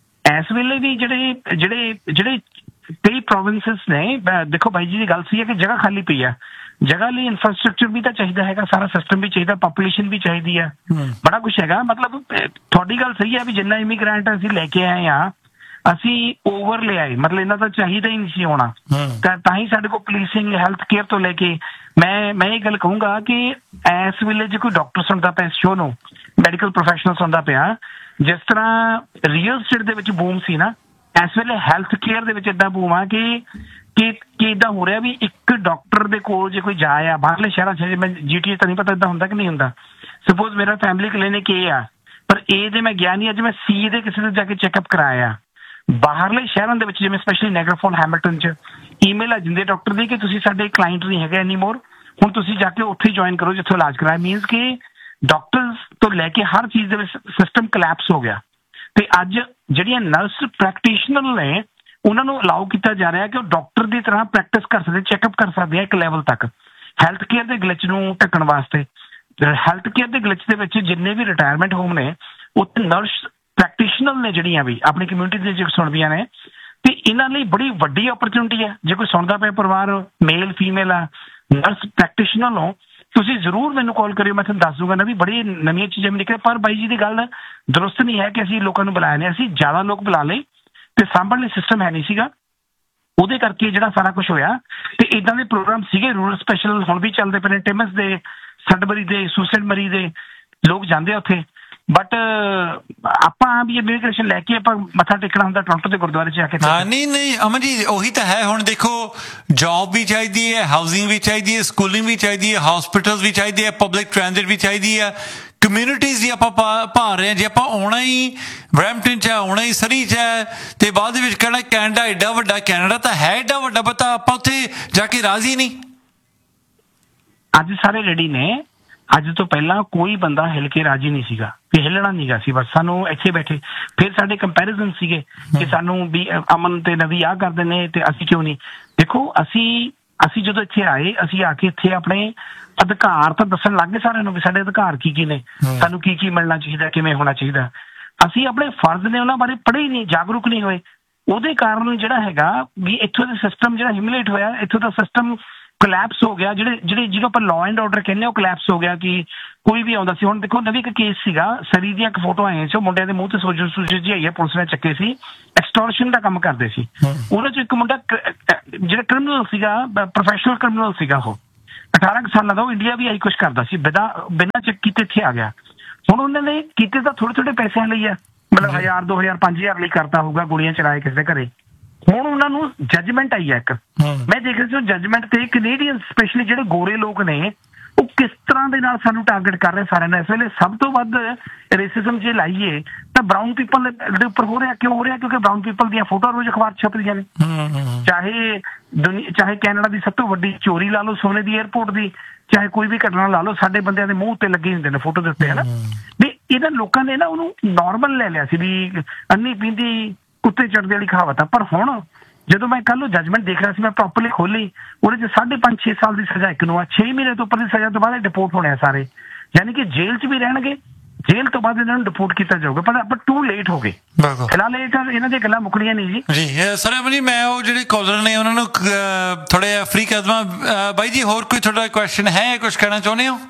ਇਸ ਵੇਲੇ ਵੀ ਜਿਹੜੇ ਜਿਹੜੇ ਜਿਹੜੇ ਕਈ ਪ੍ਰੋਵਿੰਸਿਸ ਨੇ, ਦੇਖੋ ਬਾਈ ਜੀ ਦੀ ਗੱਲ ਸੀ ਕਿ ਜਗ੍ਹਾ ਖਾਲੀ ਪਈ ਆ, ਜਗ੍ਹਾ ਲਈ ਇਨਫਰਾਸਟ੍ਰਕਚਰ ਵੀ ਤਾਂ ਚਾਹੀਦਾ ਹੈਗਾ, ਸਾਰਾ ਸਿਸਟਮ ਵੀ ਚਾਹੀਦਾ, ਪਾਪੂਲੇਸ਼ਨ ਵੀ ਚਾਹੀਦੀ ਹੈ, ਬੜਾ ਕੁਛ ਹੈਗਾ। ਮਤਲਬ ਤੁਹਾਡੀ ਗੱਲ ਸਹੀ ਹੈ ਵੀ ਜਿੰਨਾ ਇਮੀਗ੍ਰੈਂਟ ਅਸੀਂ ਲੈ ਕੇ ਆਏ ਆ ਅਸੀਂ ਓਵਰ ਲੈ ਆਏ, ਮਤਲਬ ਇਹਨਾਂ ਦਾ ਚਾਹੀਦਾ ਹੀ ਨਹੀਂ ਸੀ ਹੋਣਾ, ਤਾਂ ਹੀ ਸਾਡੇ ਕੋਲ ਪੁਲਿਸਿੰਗ, ਹੈਲਥ ਕੇਅਰ ਤੋਂ ਲੈ ਕੇ ਮੈਂ ਮੈਂ ਇਹ ਗੱਲ ਕਹੂੰਗਾ ਕਿ ਇਸ ਵੇਲੇ ਜੇ ਕੋਈ ਡਾਕਟਰ ਸੁਣਦਾ ਪਿਆ ਇਸ ਸ਼ੋਅ ਨੂੰ, ਮੈਡੀਕਲ ਪ੍ਰੋਫੈਸ਼ਨਲ ਸੁਣਦਾ ਪਿਆ, ਜਿਸ ਤਰ੍ਹਾਂ ਰੀਅਲ ਸਟੇਟ ਦੇ ਵਿੱਚ ਬੂਮ ਸੀ ਨਾ, ਇਸ ਵੇਲੇ ਹੈਲਥ ਕੇਅਰ ਦੇ ਵਿੱਚ ਏਦਾਂ ਬੂਮ ਆ ਕਿ ਕਿ ਕਿ ਏਦਾਂ ਹੋ ਰਿਹਾ ਵੀ ਇੱਕ ਡਾਕਟਰ ਦੇ ਕੋਲ ਜੇ ਕੋਈ ਜਾਇਆ ਬਾਹਰਲੇ ਸ਼ਹਿਰਾਂ 'ਚ, ਮੈਂ ਜੀ ਟੀ ਏ ਤਾਂ ਨਹੀਂ ਪਤਾ ਏਦਾਂ ਹੁੰਦਾ ਕਿ ਨਹੀਂ ਹੁੰਦਾ, ਸਪੋਜ਼ ਮੇਰਾ ਫੈਮਿਲੀ ਕਲੀਨਿਕ ਏ ਆ, ਪਰ ਏ ਦੇ ਮੈਂ ਗਿਆ ਨਹੀਂ, ਅੱਜ ਮੈਂ ਸੀ ਦੇ ਕਿਸੇ ਦੇ ਜਾ ਕੇ ਚੈੱਕਅਪ ਕਰਾਇਆ। ਬਾਹਰਲੇ ਸ਼ਹਿਰਾਂ ਦੇ ਵਿੱਚ ਜਿਵੇਂ ਸਪੈਸ਼ਲੀ ਨਾਇਗਰਾ ਫਾਲ, ਹੈਮਿਲਟਨ 'ਚ ਈਮੇਲ ਆ ਜਾਂਦੀ ਡਾਕਟਰ ਦੀ ਕਿ ਤੁਸੀਂ ਸਾਡੇ ਕਲਾਇੰਟ ਨਹੀਂ ਹੈਗੇ ਐਨੀ ਮੋਰ, ਹੁਣ ਤੁਸੀਂ ਜਾ ਕੇ ਉੱਥੇ ਜੁਆਇਨ ਕਰੋ ਜਿੱਥੋਂ ਇਲਾਜ ਕਰਾਇਆ। ਮੀਨਸ ਕਿ ਡਾਕਟਰਸ ਤੋਂ ਲੈ ਕੇ ਹਰ ਚੀਜ਼ ਦੇ ਵਿੱਚ ਸਿਸਟਮ ਕਲੈਪਸ ਹੋ ਗਿਆ, ਤੇ ਅੱਜ ਜਿਹੜੀਆਂ ਨਰਸ ਪ੍ਰੈਕਟੀਸ਼ਨਰ ਨੇ ਉਹਨਾਂ ਨੂੰ ਅਲਾਉ ਕੀਤਾ ਜਾ ਰਿਹਾ ਕਿ ਉਹ ਡਾਕਟਰ ਦੀ ਤਰ੍ਹਾਂ ਪ੍ਰੈਕਟਿਸ ਕਰ ਸਕਦੇ, ਚੈੱਕਅਪ ਕਰ ਸਕਦੇ ਆ ਇੱਕ ਲੈਵਲ ਤੱਕ, ਹੈਲਥ ਕੇਅਰ ਦੇ ਗਲਿਚ ਨੂੰ ਢੱਕਣ ਵਾਸਤੇ। ਹੈਲਥ ਕੇਅਰ ਦੇ ਗਲਿਚ ਦੇ ਵਿੱਚ ਜਿੰਨੇ ਵੀ ਰਿਟਾਇਰਮੈਂਟ ਹੋਮ ਨੇ ਉੱਥੇ ਨਰਸ ਪ੍ਰੈਕਟੀਸ਼ਨਰ ਨੇ ਜਿਹੜੀਆਂ ਵੀ ਆਪਣੀ ਕਮਿਊਨਿਟੀ ਦੇ ਜੇ ਸੁਣਦੀਆਂ ਨੇ, ਤੇ ਇਹਨਾਂ ਲਈ ਬੜੀ ਵੱਡੀ ਓਪਰਚੁਨਿਟੀ ਹੈ। ਜੇ ਕੋਈ ਸੁਣਦਾ ਪਿਆ ਪਰਿਵਾਰ ਮੇਲ ਫੀਮੇਲ ਆ ਨਰਸ ਪ੍ਰੈਕਟੀਸ਼ਨਰ ਨੂੰ, ਤੁਸੀਂ ਜ਼ਰੂਰ ਮੈਨੂੰ ਕਾਲ ਕਰਿਓ, ਮੈਂ ਤੁਹਾਨੂੰ ਦੱਸ ਦੂੰਗਾ ਨਾ ਵੀ ਬੜੀ ਨਵੀਆਂ ਚੀਜ਼ਾਂ ਵੀ ਨਿਕਲੇ। ਪਰ ਬਾਈ ਜੀ ਦੀ ਗੱਲ ਦਰੁਸਤ ਨਹੀਂ ਹੈ ਕਿ ਅਸੀਂ ਲੋਕਾਂ ਨੂੰ ਬੁਲਾਇਆ ਨੇ, ਅਸੀਂ ਜ਼ਿਆਦਾ ਲੋਕ ਬੁਲਾ ਲਏ ਤੇ ਸਾਂਭਣ ਲਈ ਸਿਸਟਮ ਹੈ ਨਹੀਂ ਸੀਗਾ, ਉਹਦੇ ਕਰਕੇ ਜਿਹੜਾ ਸਾਰਾ ਕੁਝ ਹੋਇਆ। ਤੇ ਇਦਾਂ ਦੇ ਪ੍ਰੋਗਰਾਮ ਸੀਗੇ ਰੂਰਲ ਸਪੈਸ਼ਲ, ਹੁਣ ਵੀ ਚੱਲਦੇ ਪਏ ਨੇ, ਟਿਮਸ ਦੇ, ਸਡਬਰੀ ਦੇ, ਸੁਸੈਡ ਮਰੀ ਦੇ ਲੋਕ ਜਾਂਦੇ ਆ ਉੱਥੇ। ਬਟ ਆਪਾਂ ਵੀ ਇਮੀਗ੍ਰੇਸ਼ਨ ਲੈ ਕੇ ਆਪਾਂ ਮੱਥਾ ਟੇਕਣਾ ਹੁੰਦਾ ਟੋਰਾਂਟੋ ਦੇ ਗੁਰਦੁਆਰੇ 'ਚ ਜਾ ਕੇ। ਹਾਂ ਨਹੀਂ ਨਹੀਂ ਅਮਨ ਜੀ ਉਹੀ ਤਾਂ ਹੈ। ਹੁਣ ਦੇਖੋ ਜੌਬ ਵੀ ਚਾਹੀਦੀ ਹੈ, ਹਾਊਸਿੰਗ ਵੀ ਚਾਹੀਦੀ ਹੈ, ਸਕੂਲਿੰਗ ਵੀ ਚਾਹੀਦੀ ਹੈ, ਹਸਪੀਟਲ ਵੀ ਚਾਹੀਦੀ ਹੈ, ਪਬਲਿਕ ਟ੍ਰਾਂਜ਼ਿਟ ਵੀ ਚਾਹੀਦੀ ਹੈ, ਕਮਿਊਨਿਟੀਜ਼ ਦੀ ਆਪਾਂ ਪਾ ਰਹੇ ਹਾਂ। ਜੇ ਆਪਾਂ ਆਉਣਾ ਹੀ ਬਰੈਂਪਟਨ 'ਚ ਆਉਣਾ ਹੀ ਸਰੀ 'ਚ ਹੈ ਤੇ ਬਾਅਦ ਵਿੱਚ ਕਹਿਣਾ ਕੈਨੇਡਾ ਏਡਾ ਵੱਡਾ, ਕੈਨੇਡਾ ਤਾਂ ਹੈ ਏਡਾ ਵੱਡਾ, ਪਤਾ ਆਪਾਂ ਉੱਥੇ ਜਾ ਕੇ ਰਾਜ਼ੀ ਨਹੀਂ। ਅੱਜ ਸਾਰੇ ਰੈਡੀ ਨੇ, ਅੱਜ ਤੋਂ ਪਹਿਲਾਂ ਕੋਈ ਬੰਦਾ ਹਿਲ ਕੇ ਰਾਜੀ ਨਹੀਂ ਸੀਗਾ, ਕਿ ਹਿੱਲਣਾ ਨਹੀਂ ਗਾ ਸੀ, ਬਸ ਸਾਨੂੰ ਇੱਥੇ ਬੈਠੇ। ਫਿਰ ਸਾਡੇ ਕੰਪੈਰੀਜ਼ਨ ਸੀਗੇ ਕਿ ਸਾਨੂੰ ਵੀ ਅਮਨ ਤੇ ਨਵੀ ਆਹ ਕਰਦੇ ਨੇ ਤੇ ਅਸੀਂ ਕਿਉਂ ਨਹੀਂ। ਦੇਖੋ ਅਸੀਂ ਅਸੀਂ ਜਦੋਂ ਇੱਥੇ ਆਏ, ਅਸੀਂ ਆ ਕੇ ਇੱਥੇ ਆਪਣੇ ਅਧਿਕਾਰ ਤਾਂ ਦੱਸਣ ਲੱਗ ਗਏ ਸਾਰਿਆਂ ਨੂੰ ਵੀ ਸਾਡੇ ਅਧਿਕਾਰ ਕੀ ਕੀ ਨੇ, ਸਾਨੂੰ ਕੀ ਕੀ ਮਿਲਣਾ ਚਾਹੀਦਾ, ਕਿਵੇਂ ਹੋਣਾ ਚਾਹੀਦਾ। ਅਸੀਂ ਆਪਣੇ ਫਰਜ਼ ਨੇ ਉਹਨਾਂ ਬਾਰੇ ਪੜ੍ਹੇ ਹੀ ਨਹੀਂ, ਜਾਗਰੂਕ ਨਹੀਂ ਹੋਏ। ਉਹਦੇ ਕਾਰਨ ਜਿਹੜਾ ਹੈਗਾ ਵੀ ਇੱਥੋਂ ਦਾ ਸਿਸਟਮ ਜਿਹੜਾ ਹਿਮਿਲੇਟ ਹੋਇਆ, ਇੱਥੋਂ ਦਾ ਸਿਸਟਮ ਕਲੈਪਸ ਹੋ ਗਿਆ। ਜਿਹੜੇ ਜਿਹੜੇ ਜਿਹਨੂੰ ਆਪਾਂ ਲਾਅ ਐਂਡ ਆਰਡਰ ਕਹਿੰਦੇ ਉਹ ਕਲੈਪਸ ਹੋ ਗਿਆ ਕਿ ਕੋਈ ਵੀ ਆਉਂਦਾ ਸੀ। ਹੁਣ ਦੇਖੋ ਨਵੀਂ ਇੱਕ ਕੇਸ ਸੀਗਾ, ਸਰੀ ਦੀਆਂ ਇੱਕ ਫੋਟੋ ਆਈਆਂ ਸੀ, ਉਹ ਮੁੰਡਿਆਂ ਦੇ ਮੂੰਹ ਤੇ ਸੋਜਨ ਸੂਜਨ ਜੀ ਆਈ ਹੈ, ਪੁਲਿਸ ਨੇ ਚੱਕੇ ਸੀ, ਐਕਸਟੋਰਸ਼ਨ ਦਾ ਕੰਮ ਕਰਦੇ ਸੀ। ਉਹਨਾਂ 'ਚ ਇੱਕ ਮੁੰਡਾ ਜਿਹੜਾ ਕ੍ਰਿਮੀਨਲ ਸੀਗਾ, ਪ੍ਰੋਫੈਸ਼ਨਲ ਕ੍ਰਿਮੀਨਲ ਸੀਗਾ ਉਹ, ਅਠਾਰਾਂ ਕੁ ਸਾਲਾਂ ਦਾ ਉਹ ਇੰਡੀਆ ਵੀ ਆਹੀ ਕੁਛ ਕਰਦਾ ਸੀ, ਬਿਨਾਂ ਬਿਨਾਂ ਚੈੱਕ ਕੀਤੇ ਇੱਥੇ ਆ ਗਿਆ। ਹੁਣ ਉਹਨਾਂ ਨੇ ਕੀਤੇ ਤਾਂ ਥੋੜੇ ਥੋੜੇ ਪੈਸਿਆਂ ਲਈ ਆ, ਮਤਲਬ ਹਜ਼ਾਰ ਦੋ ਹਜ਼ਾਰ ਪੰਜ ਹਜ਼ਾਰ ਲਈ ਕਰਤਾ ਹੋਊਗਾ, ਗੋਲੀਆਂ ਚਲਾਏ ਕਿਸੇ ਦੇ ਘਰੇ। ਹੁਣ ਉਹਨਾਂ ਨੂੰ ਜੱਜਮੈਂਟ ਆਈ ਹੈ ਇੱਕ, ਮੈਂ ਦੇਖ ਰਿਹਾ ਸੀ ਜੱਜਮੈਂਟ ਤੇ ਕੈਨੇਡੀਅਨ ਸਪੈਸ਼ਲੀ ਜਿਹੜੇ ਗੋਰੇ ਲੋਕ ਨੇ ਉਹ ਕਿਸ ਤਰ੍ਹਾਂ ਦੇ ਨਾਲ ਸਾਨੂੰ ਟਾਰਗੇਟ ਕਰ ਰਹੇ ਸਾਰਿਆਂ ਨੇ। ਇਸ ਵੇਲੇ ਸਭ ਤੋਂ ਵੱਧ ਰੇਸਿਜ਼ਮ ਜੇ ਲਾਈਏ ਤਾਂ ਬਰਾਊਨ ਪੀਪਲ ਦੇ ਉੱਪਰ ਹੋ ਰਿਹਾ। ਕਿਉਂ ਹੋ ਰਿਹਾ? ਕਿਉਂਕਿ ਬਰਾਊਨ ਪੀਪਲ ਦੀਆਂ ਫੋਟੋ ਰੋਜ਼ ਅਖਬਾਰ ਛਪਦੀਆਂ ਨੇ। ਚਾਹੇ ਦੁਨੀਆ ਚਾਹੇ ਕੈਨੇਡਾ ਦੀ ਸਭ ਤੋਂ ਵੱਡੀ ਚੋਰੀ ਲਾ ਲਓ ਸੋਨੇ ਦੀ ਏਅਰਪੋਰਟ ਦੀ, ਚਾਹੇ ਕੋਈ ਵੀ ਘਟਨਾ ਲਾ ਲਓ, ਸਾਡੇ ਬੰਦਿਆਂ ਦੇ ਮੂੰਹ ਉੱਤੇ ਲੱਗੇ ਹੁੰਦੇ ਨੇ ਫੋਟੋ ਦੇ ਉੱਤੇ, ਹੈ ਨਾ। ਵੀ ਇਹਨਾਂ ਲੋਕਾਂ ਨੇ ਨਾ ਉਹਨੂੰ ਨਾਰਮਲ ਲੈ ਲਿਆ ਸੀ ਵੀ ਅੰਨੀ ਪੀਂਦੀ ਕੁੱਤੇ ਚੜ੍ਹਦੇ ਵਾਲੀ ਕਹਾਵਤ ਆ। ਪਰ ਹੁਣ ਜਦੋਂ ਮੈਂ ਕੱਲ ਨੂੰ ਜੱਜਮੈਂਟ ਦੇਖ ਰਿਹਾ ਸੀ, ਮੈਂ ਪ੍ਰੋਪਰਲੀ ਖੋਲੀ, ਉਹਦੇ ਚ ਸਾਢੇ ਪੰਜ ਛੇ ਸਾਲ ਦੀ ਸਜ਼ਾ ਇੱਕ ਨੂੰ ਆ, ਛੇ ਮਹੀਨੇ ਤੋਂ ਉੱਪਰ ਦੀ ਸਜ਼ਾ ਤੋਂ ਬਾਅਦ ਡਿਪੋਰਟ ਹੋਣੇ ਆ ਸਾਰੇ, ਯਾਨੀ ਕਿ ਜੇਲ੍ਹ ਚ ਵੀ ਰਹਿਣਗੇ, ਜੇਲ੍ਹ ਤੋਂ ਬਾਅਦ ਇਹਨਾਂ ਨੂੰ ਡਿਪੋਰਟ ਕੀਤਾ ਜਾਊਗਾ। ਪਰ ਆਪਾਂ ਟੂ ਲੇਟ ਹੋ ਗਏ ਫਿਲਹਾਲ, ਇਹ ਤਾਂ ਇਹਨਾਂ ਦੀਆਂ ਗੱਲਾਂ ਮੁੱਕਣੀਆਂ ਨਹੀਂ ਜੀ। ਜੀ ਸਰ ਅਮਨ ਜੀ, ਮੈਂ ਉਹ ਜਿਹੜੇ ਕਾਲਰ ਨੇ ਉਹਨਾਂ ਨੂੰ ਥੋੜਾ ਜਿਹਾ ਫ੍ਰੀ ਕਰ ਦੇਵਾਂ। ਬਾਈ ਜੀ ਹੋਰ ਕੋਈ ਤੁਹਾਡਾ ਕੁਐਸਚਨ ਹੈ, ਕੁਝ ਕਹਿਣਾ ਚਾਹੁੰਦੇ ਹੋ?